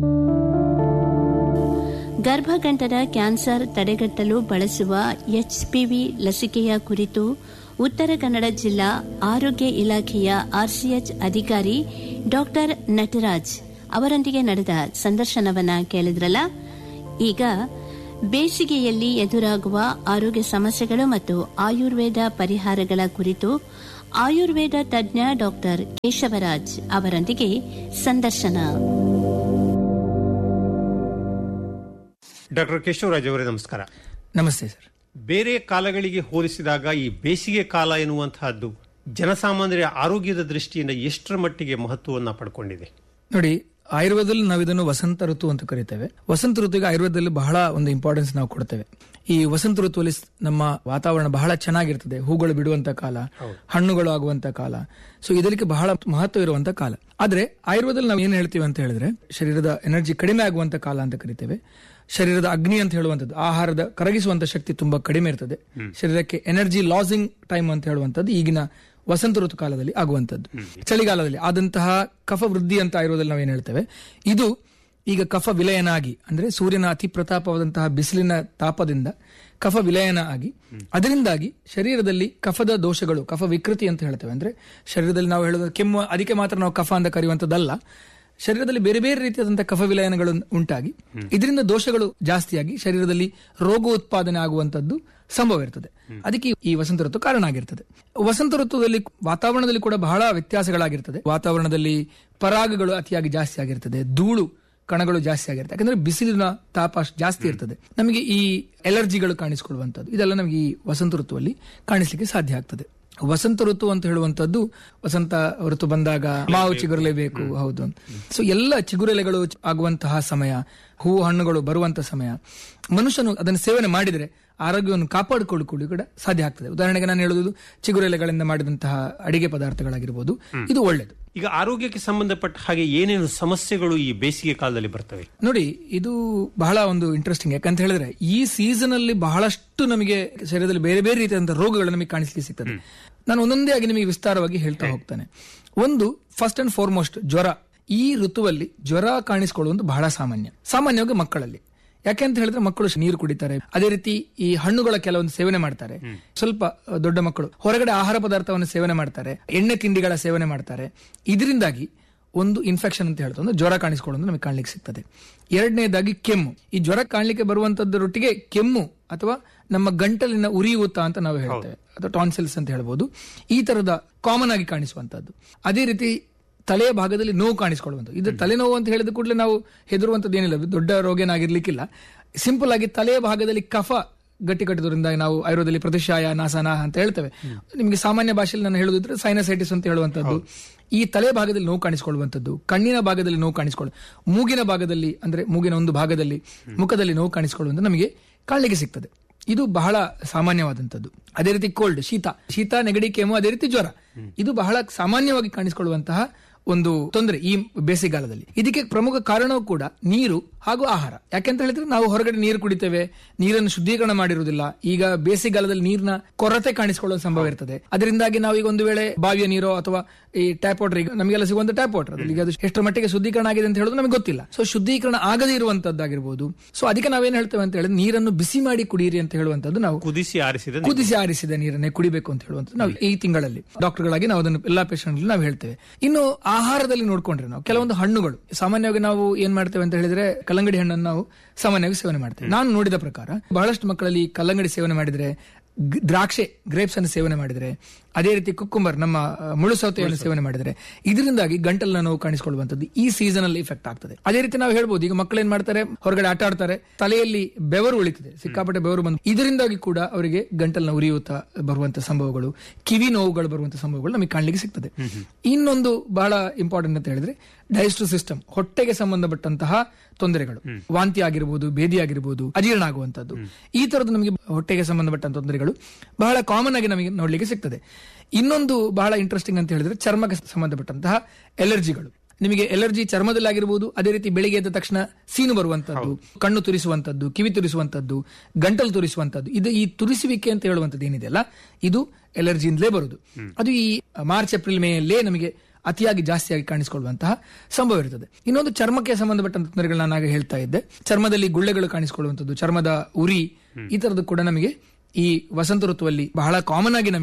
ಗರ್ಭಕಂಠದ ಕ್ಯಾನ್ಸರ್ ತಡೆಗಟ್ಟಲು ಬಳಸುವ ಎಚ್ಪಿವಿ ಲಸಿಕೆಯ ಕುರಿತು ಉತ್ತರ ಕನ್ನಡ ಜಿಲ್ಲಾ ಆರೋಗ್ಯ ಇಲಾಖೆಯ ಆರ್ಸಿಎಚ್ ಅಧಿಕಾರಿ ಡಾಕ್ಟರ್ ನಟರಾಜ್ ಅವರೊಂದಿಗೆ ನಡೆದ ಸಂದರ್ಶನವನ್ನ ಕೇಳಿದ್ರಲ್ಲ. ಈಗ ಬೇಸಿಗೆಯಲ್ಲಿ ಎದುರಾಗುವ ಆರೋಗ್ಯ ಸಮಸ್ಯೆಗಳು ಮತ್ತು ಆಯುರ್ವೇದ ಪರಿಹಾರಗಳ ಕುರಿತು ಆಯುರ್ವೇದ ತಜ್ಞ ಡಾಕ್ಟರ್ ಕೇಶವರಾಜ್ ಅವರೊಂದಿಗೆ ಸಂದರ್ಶನ. ಡಾಕ್ಟರ್ ಕೇಶವರಾಜ್ ಅವರೇ, ನಮಸ್ಕಾರ. ನಮಸ್ತೆ ಸರ್. ಬೇರೆ ಕಾಲಗಳಿಗೆ ಹೋಲಿಸಿದಾಗ ಈ ಬೇಸಿಗೆ ಕಾಲ ಎನ್ನುವಂತಹದ್ದು ಜನಸಾಮಾನ್ಯರ ಆರೋಗ್ಯದ ದೃಷ್ಟಿಯಿಂದ ಎಷ್ಟರ ಮಟ್ಟಿಗೆ ಮಹತ್ವವನ್ನು ಪಡ್ಕೊಂಡಿದೆ? ನೋಡಿ, ಆಯುರ್ವೇದದಲ್ಲಿ ನಾವು ಇದನ್ನು ವಸಂತ ಋತು ಅಂತ ಕರಿತೇವೆ. ವಸಂತ ಋತುವಿಗೆ ಆಯುರ್ವೇದದಲ್ಲಿ ಬಹಳ ಒಂದು ಇಂಪಾರ್ಟೆನ್ಸ್ ನಾವು ಕೊಡ್ತೇವೆ. ಈ ವಸಂತ ಋತುವಲ್ಲಿ ನಮ್ಮ ವಾತಾವರಣ ಬಹಳ ಚೆನ್ನಾಗಿರ್ತದೆ. ಹೂಗಳು ಬಿಡುವಂತ ಕಾಲ, ಹಣ್ಣುಗಳು ಆಗುವಂತ ಕಾಲ. ಸೊ ಇದಕ್ಕೆ ಬಹಳ ಮಹತ್ವ ಇರುವಂತ ಕಾಲ. ಆದ್ರೆ ಆಯುರ್ವೇದದಲ್ಲಿ ನಾವು ಏನ್ ಹೇಳ್ತೀವಿ ಅಂತ ಹೇಳಿದ್ರೆ, ಶರೀರದ ಎನರ್ಜಿ ಕಡಿಮೆ ಆಗುವಂತ ಕಾಲ ಅಂತ ಕರಿತೇವೆ. ಶರೀರದ ಅಗ್ನಿ ಅಂತ ಹೇಳುವಂಥದ್ದು, ಆಹಾರದ ಕರಗಿಸುವಂತ ಶಕ್ತಿ ತುಂಬಾ ಕಡಿಮೆ ಇರ್ತದೆ. ಶರೀರಕ್ಕೆ ಎನರ್ಜಿ ಲಾಸಿಂಗ್ ಟೈಮ್ ಅಂತ ಹೇಳುವಂಥದ್ದು ಈಗಿನ ವಸಂತ ಋತು ಕಾಲದಲ್ಲಿ ಆಗುವಂಥದ್ದು. ಚಳಿಗಾಲದಲ್ಲಿ ಆದಂತಹ ಕಫ ವೃದ್ಧಿ ಅಂತ ಆಯುರ್ವೇದದಲ್ಲಿ ನಾವೇನು ಹೇಳ್ತೇವೆ, ಇದು ಈಗ ಕಫ ವಿಲಯನ ಆಗಿ, ಅಂದ್ರೆ ಸೂರ್ಯನ ಅತಿ ಪ್ರತಾಪವಾದಂತಹ ಬಿಸಿಲಿನ ತಾಪದಿಂದ ಕಫ ವಿಲಯನ ಆಗಿ, ಅದರಿಂದಾಗಿ ಶರೀರದಲ್ಲಿ ಕಫದ ದೋಷಗಳು, ಕಫ ವಿಕೃತಿ ಅಂತ ಹೇಳ್ತೇವೆ. ಅಂದ್ರೆ ಶರೀರದಲ್ಲಿ ನಾವು ಹೇಳೋದು ಕೆಮ್ಮು, ಅದಕ್ಕೆ ಮಾತ್ರ ನಾವು ಕಫ ಅಂತ ಕರೆಯುವಂಥದ್ದಲ್ಲ. ಶರೀರದಲ್ಲಿ ಬೇರೆ ಬೇರೆ ರೀತಿಯಾದಂತಹ ಕಫ ವಿಲಯನಗಳು ಉಂಟಾಗಿ ಇದರಿಂದ ದೋಷಗಳು ಜಾಸ್ತಿಯಾಗಿ ಶರೀರದಲ್ಲಿ ರೋಗ ಉತ್ಪಾದನೆ ಆಗುವಂತದ್ದು ಸಂಭವ ಇರ್ತದೆ. ಅದಕ್ಕೆ ಈ ವಸಂತ ಋತು ಕಾರಣ ಆಗಿರ್ತದೆ. ವಸಂತ ಋತುದಲ್ಲಿ ವಾತಾವರಣದಲ್ಲಿ ಕೂಡ ಬಹಳ ವ್ಯತ್ಯಾಸಗಳಾಗಿರ್ತದೆ. ವಾತಾವರಣದಲ್ಲಿ ಪರಾಗಗಳು ಅತಿಯಾಗಿ ಜಾಸ್ತಿ ಆಗಿರ್ತದೆ, ಧೂಳು ಕಣಗಳು ಜಾಸ್ತಿ ಆಗಿರ್ತದೆ. ಯಾಕಂದ್ರೆ ಬಿಸಿಲಿನ ತಾಪ ಜಾಸ್ತಿ ಇರ್ತದೆ. ನಮಗೆ ಈ ಎಲರ್ಜಿಗಳು ಕಾಣಿಸಿಕೊಳ್ಳುವಂಥದ್ದು ಇದೆಲ್ಲ ನಮಗೆ ಈ ವಸಂತ ಋತುವಲ್ಲಿ ಕಾಣಿಸ್ಲಿಕ್ಕೆ ಸಾಧ್ಯ ಆಗ್ತದೆ. ವಸಂತ ಋತು ಅಂತ ಹೇಳುವಂತದ್ದು, ವಸಂತ ಋತು ಬಂದಾಗ ಮಾವು ಚಿಗುರಲೇಬೇಕು, ಹೌದು. ಸೊ ಎಲ್ಲ ಚಿಗುರೆಲೆಗಳು ಆಗುವಂತಹ ಸಮಯ, ಹೂವು ಹಣ್ಣುಗಳು ಬರುವಂತಹ ಸಮಯ. ಮನುಷ್ಯನು ಅದನ್ನು ಸೇವನೆ ಮಾಡಿದರೆ ಆರೋಗ್ಯವನ್ನು ಕಾಪಾಡಿಕೊಳ್ಳಿಕೊಳ್ಳಿ ಕೂಡ ಸಾಧ್ಯ ಆಗ್ತದೆ. ಉದಾಹರಣೆಗೆ ನಾನು ಹೇಳುವುದು ಚಿಗುರೆಲೆಗಳಿಂದ ಮಾಡಿದಂತಹ ಅಡಿಗೆ ಪದಾರ್ಥಗಳಾಗಿರ್ಬೋದು, ಇದು ಒಳ್ಳೆಯದು. ಈಗ ಆರೋಗ್ಯಕ್ಕೆ ಸಂಬಂಧಪಟ್ಟ ಹಾಗೆ ಏನೇನು ಸಮಸ್ಯೆಗಳು ಈ ಬೇಸಿಗೆ ಕಾಲದಲ್ಲಿ ಬರ್ತವೆ? ನೋಡಿ, ಇದು ಬಹಳ ಒಂದು ಇಂಟ್ರೆಸ್ಟಿಂಗ್. ಯಾಕಂತ ಹೇಳಿದ್ರೆ ಈ ಸೀಸನ್ ಅಲ್ಲಿ ಬಹಳಷ್ಟು ನಮಗೆ ಶರೀರದಲ್ಲಿ ಬೇರೆ ಬೇರೆ ರೀತಿಯಾದಂತಹ ರೋಗಗಳು ನಮಗೆ ಕಾಣಿಸ್ಲಿಕ್ಕೆ ಸಿಗ್ತದೆ. ನಾನು ಒಂದೊಂದೇ ಆಗಿ ನಿಮಗೆ ವಿಸ್ತಾರವಾಗಿ ಹೇಳ್ತಾ ಹೋಗ್ತಾನೆ. ಒಂದು, ಫಸ್ಟ್ ಅಂಡ್ ಫಾರ್ಮೋಸ್ಟ್ ಜ್ವರ. ಈ ಋತುವಲ್ಲಿ ಜ್ವರ ಕಾಣಿಸಿಕೊಳ್ಳುವುದು ಬಹಳ ಸಾಮಾನ್ಯ, ಸಾಮಾನ್ಯವಾಗಿ ಮಕ್ಕಳಲ್ಲಿ. ಯಾಕೆ ಅಂತ ಹೇಳಿದ್ರೆ ಮಕ್ಕಳು ನೀರು ಕುಡಿತಾರೆ, ಅದೇ ರೀತಿ ಈ ಹಣ್ಣುಗಳ ಕೆಲವೊಂದು ಸೇವನೆ ಮಾಡ್ತಾರೆ. ಸ್ವಲ್ಪ ದೊಡ್ಡ ಮಕ್ಕಳು ಹೊರಗಡೆ ಆಹಾರ ಪದಾರ್ಥವನ್ನು ಸೇವನೆ ಮಾಡ್ತಾರೆ, ಎಣ್ಣೆ ತಿಂಡಿಗಳ ಸೇವನೆ ಮಾಡ್ತಾರೆ. ಇದರಿಂದಾಗಿ ಒಂದು ಇನ್ಫೆಕ್ಷನ್ ಅಂತ ಹೇಳ್ತಾ ಒಂದು ಜ್ವರ ಕಾಣಿಸಿಕೊಳ್ಳೋದು ನಮಗೆ ಕಾಣ್ಲಿಕ್ಕೆ ಸಿಗ್ತದೆ. ಎರಡನೇದಾಗಿ ಕೆಮ್ಮು. ಈ ಜ್ವರ ಕಾಣ್ಲಿಕ್ಕೆ ಬರುವಂತದ್ದರೊಟ್ಟಿಗೆ ಕೆಮ್ಮು ಅಥವಾ ನಮ್ಮ ಗಂಟಲಿನ ಉರಿಯೂತ ಅಂತ ನಾವು ಹೇಳ್ತೇವೆ, ಅಥವಾ ಟಾನ್ಸಿಲ್ಸ್ ಅಂತ ಹೇಳ್ಬೋದು. ಈ ತರದ ಕಾಮನ್ ಆಗಿ ಕಾಣಿಸುವಂತದ್ದು. ಅದೇ ರೀತಿ ತಲೆಯ ಭಾಗದಲ್ಲಿ ನೋವು ಕಾಣಿಸಿಕೊಳ್ಳುವಂಥದ್ದು. ಇದು ತಲೆನೋವು ಅಂತ ಹೇಳಿದ ಕೂಡಲೇ ನಾವು ಹೆದರುವಂತದ್ದು ಏನಿಲ್ಲ, ದೊಡ್ಡ ರೋಗ ಏನಾಗಿರ್ಲಿಕ್ಕಿಲ್ಲ. ಸಿಂಪಲ್ ಆಗಿ ತಲೆಯ ಭಾಗದಲ್ಲಿ ಕಫ ಗಟ್ಟಿ ಕಟ್ಟಿದ್ರಿಂದ ನಾವು ಆಯುರ್ವೇದದಲ್ಲಿ ಪ್ರತಿಶಾಯ ನಾಸನ ಅಂತ ಹೇಳ್ತೇವೆ. ನಿಮಗೆ ಸಾಮಾನ್ಯ ಭಾಷೆಯಲ್ಲಿ ನಾನು ಹೇಳುದಿದ್ರೆ ಸೈನಸೈಟಿಸ್ ಅಂತ ಹೇಳುವಂತದ್ದು. ಈ ತಲೆ ಭಾಗದಲ್ಲಿ ನೋವು ಕಾಣಿಸಿಕೊಳ್ಳುವಂಥದ್ದು, ಕಣ್ಣಿನ ಭಾಗದಲ್ಲಿ ನೋವು ಕಾಣಿಸಿಕೊಳ್ಳು, ಮೂಗಿನ ಭಾಗದಲ್ಲಿ ಅಂದ್ರೆ ಮೂಗಿನ ಒಂದು ಭಾಗದಲ್ಲಿ, ಮುಖದಲ್ಲಿ ನೋವು ಕಾಣಿಸಿಕೊಳ್ಳುವಂತ ನಮಗೆ ಕಾಣಲಿಕ್ಕೆ ಸಿಗ್ತದೆ. ಇದು ಬಹಳ ಸಾಮಾನ್ಯವಾದಂಥದ್ದು. ಅದೇ ರೀತಿ ಕೋಲ್ಡ್, ಶೀತ ಶೀತ ನೆಗಡಿ ಕೆಮ್ಮು, ಅದೇ ರೀತಿ ಜ್ವರ, ಇದು ಬಹಳ ಸಾಮಾನ್ಯವಾಗಿ ಕಾಣಿಸಿಕೊಳ್ಳುವಂತಹ ಒಂದು ತೊಂದರೆ ಈ ಬೇಸಿಗೆಗಾಲದಲ್ಲಿ. ಇದಕ್ಕೆ ಪ್ರಮುಖ ಕಾರಣವೂ ಕೂಡ ನೀರು ಹಾಗೂ ಆಹಾರ. ಯಾಕೆಂತ ಹೇಳಿದ್ರೆ ನಾವು ಹೊರಗಡೆ ನೀರು ಕುಡಿತೇವೆ, ನೀರನ್ನು ಶುದ್ಧೀಕರಣ ಮಾಡಿರುವುದಿಲ್ಲ. ಈಗ ಬೇಸಿಗೆಗಾಲದಲ್ಲಿ ನೀರಿನ ಕೊರತೆ ಕಾಣಿಸಿಕೊಳ್ಳುವ ಸಂಭವ ಇರ್ತದೆ. ಅದರಿಂದಾಗಿ ನಾವು ಈಗ ಒಂದು ವೇಳೆ ಬಾವಿಯ ನೀರೋ ಅಥವಾ ಈ ಟ್ಯಾಪ್ ವಾಟರ್, ಈಗ ನಮಗೆಲ್ಲ ಸಿಗುವಂತ ಟ್ಯಾಪ್ ವಾಟರ್ ಈಗ ಅದು ಎಷ್ಟರ ಮಟ್ಟಿಗೆ ಶುದ್ಧೀಕರಣ ಆಗಿದೆ ಅಂತ ಹೇಳೋದು ನಮಗೆ ಗೊತ್ತಿಲ್ಲ. ಸೊ ಶುದ್ಧೀಕರಣ ಆಗದೇ ಇರುವಂತದ್ದಾಗಿರ್ಬೋದು. ಸೊ ಅದಕ್ಕೆ ನಾವೇನ್ ಹೇಳ್ತೇವೆ ಅಂತ ಹೇಳಿದ್ರೆ ನೀರನ್ನು ಬಿಸಿ ಮಾಡಿ ಕುಡಿಯಿರಿ ಅಂತ ಹೇಳುವಂತದ್ದು. ನಾವು ಕುದಿಸಿ ಆರಿಸಿದ ಕುದಿಸಿ ಆರಿಸಿದ ನೀರನ್ನೇ ಕುಡಿಬೇಕು ಅಂತ ಹೇಳುವಂಥದ್ದು ನಾವು ಈ ತಿಂಗಳಲ್ಲಿ ಡಾಕ್ಟರ್ಗಳಾಗಿ ನಾವು ಅದನ್ನು ಎಲ್ಲಾ ಪೇಷಂಟ್ ನಾವು ಹೇಳ್ತೇವೆ. ಇನ್ನು ಆಹಾರದಲ್ಲಿ ನೋಡ್ಕೊಂಡ್ರೆ ನಾವು ಕೆಲವೊಂದು ಹಣ್ಣುಗಳು ಸಾಮಾನ್ಯವಾಗಿ ನಾವು ಏನ್ ಮಾಡ್ತೇವೆ ಅಂತ ಹೇಳಿದ್ರೆ ಕಲ್ಲಂಗಡಿ ಹಣ್ಣನ್ನು ನಾವು ಸಾಮಾನ್ಯವಾಗಿ ಸೇವನೆ ಮಾಡ್ತೇವೆ. ನಾನು ನೋಡಿದ ಪ್ರಕಾರ ಬಹಳಷ್ಟು ಮಕ್ಕಳಲ್ಲಿ ಕಲ್ಲಂಗಡಿ ಸೇವನೆ ಮಾಡಿದ್ರೆ, ದ್ರಾಕ್ಷೆ ಗ್ರೇಪ್ಸ್ ಅನ್ನು ಸೇವನೆ ಮಾಡಿದ್ರೆ, ಅದೇ ರೀತಿ ಕುಕ್ಕುಂಬರ್ ನಮ್ಮ ಮುಳ್ಳು ಸೌತೆಯನ್ನು ಸೇವನೆ ಮಾಡಿದ್ರೆ ಇದರಿಂದಾಗಿ ಗಂಟಲಿನ ನೋವು ಕಾಣಿಸಿಕೊಳ್ಳುವಂಥದ್ದು ಈ ಸೀಸನ್ ಅಲ್ಲಿ ಇಫೆಕ್ಟ್ ಆಗ್ತದೆ. ಅದೇ ರೀತಿ ನಾವು ಹೇಳ್ಬೋದು, ಈಗ ಮಕ್ಕಳು ಏನ್ ಮಾಡ್ತಾರೆ, ಹೊರಗಡೆ ಆಟ ಆಡ್ತಾರೆ, ತಲೆಯಲ್ಲಿ ಬೆವರು ಉಳಿತದೆ, ಸಿಕ್ಕಾಪಟ್ಟೆ ಬೆವರು ಬಂದು ಇದರಿಂದಾಗಿ ಕೂಡ ಅವರಿಗೆ ಗಂಟಲಿನ ಉರಿಯೂತ ಬರುವಂತಹ ಸಂಭವಗಳು, ಕಿವಿ ನೋವುಗಳು ಬರುವಂತಹ ಸಂಭವಗಳು ನಮಗೆ ಕಾಣಲಿಕ್ಕೆ ಸಿಗ್ತದೆ. ಇನ್ನೊಂದು ಬಹಳ ಇಂಪಾರ್ಟೆಂಟ್ ಅಂತ ಹೇಳಿದ್ರೆ ಡೈಜೆಸ್ಟಿವ್ ಸಿಸ್ಟಮ್, ಹೊಟ್ಟೆಗೆ ಸಂಬಂಧಪಟ್ಟಂತಹ ತೊಂದರೆಗಳು, ವಾಂತಿ ಆಗಿರ್ಬೋದು, ಭೇದಿ ಆಗಿರ್ಬೋದು, ಅಜೀರ್ಣ ಆಗುವಂತದ್ದು, ಈ ತರದ್ದು ನಮಗೆ ಹೊಟ್ಟೆಗೆ ಸಂಬಂಧಪಟ್ಟಂತ ತೊಂದರೆಗಳು ಬಹಳ ಕಾಮನ್ ಆಗಿ ನಮಗೆ ನೋಡ್ಲಿಕ್ಕೆ ಸಿಗ್ತದೆ. ಇನ್ನೊಂದು ಬಹಳ ಇಂಟ್ರೆಸ್ಟಿಂಗ್ ಅಂತ ಹೇಳಿದ್ರೆ ಚರ್ಮಕ್ಕೆ ಸಂಬಂಧಪಟ್ಟಂತಹ ಎಲರ್ಜಿಗಳು. ನಿಮಗೆ ಎಲರ್ಜಿ ಚರ್ಮದಲ್ಲಿ ಆಗಿರಬಹುದು, ಅದೇ ರೀತಿ ಬೆಳಿಗ್ಗೆ ಎದ್ದ ತಕ್ಷಣ ಸೀನು ಬರುವಂತದ್ದು, ಕಣ್ಣು ತುರಿಸುವಂತದ್ದು, ಕಿವಿ ತುರಿಸುವಂತದ್ದು, ಗಂಟಲು ತುರಿಸುವಂತದ್ದು, ಇದು ಈ ತುರಿಸುವಿಕೆ ಅಂತ ಹೇಳುವಂತದ್ದು ಏನಿದೆಯಲ್ಲ, ಇದು ಎಲರ್ಜಿಯಿಂದಲೇ ಬರುದು. ಅದು ಈ ಮಾರ್ಚ್ ಏಪ್ರಿಲ್ ಮೇಯಲ್ಲೇ ನಮಗೆ ಅತಿಯಾಗಿ ಜಾಸ್ತಿಯಾಗಿ ಕಾಣಿಸಿಕೊಳ್ಳುವಂತಹ ಸಂಭವ ಇರ್ತದೆ. ಇನ್ನೊಂದು ಚರ್ಮಕ್ಕೆ ಸಂಬಂಧಪಟ್ಟಂತ ತೊಂದರೆಗಳು ನಾನು ಹೇಳ್ತಾ ಇದ್ದೆ. ಚರ್ಮದಲ್ಲಿ ಗುಳ್ಳೆಗಳು ಕಾಣಿಸಿಕೊಳ್ಳುವಂಥದ್ದು, ಚರ್ಮದ ಉರಿ, ಈ ತರದ್ದು ಕೂಡ ನಮಗೆ ಈ ವಸಂತ ಋತುವಲ್ಲಿ ಬಹಳ ಕಾಮನ್ ಆಗಿ ನಮಗೆ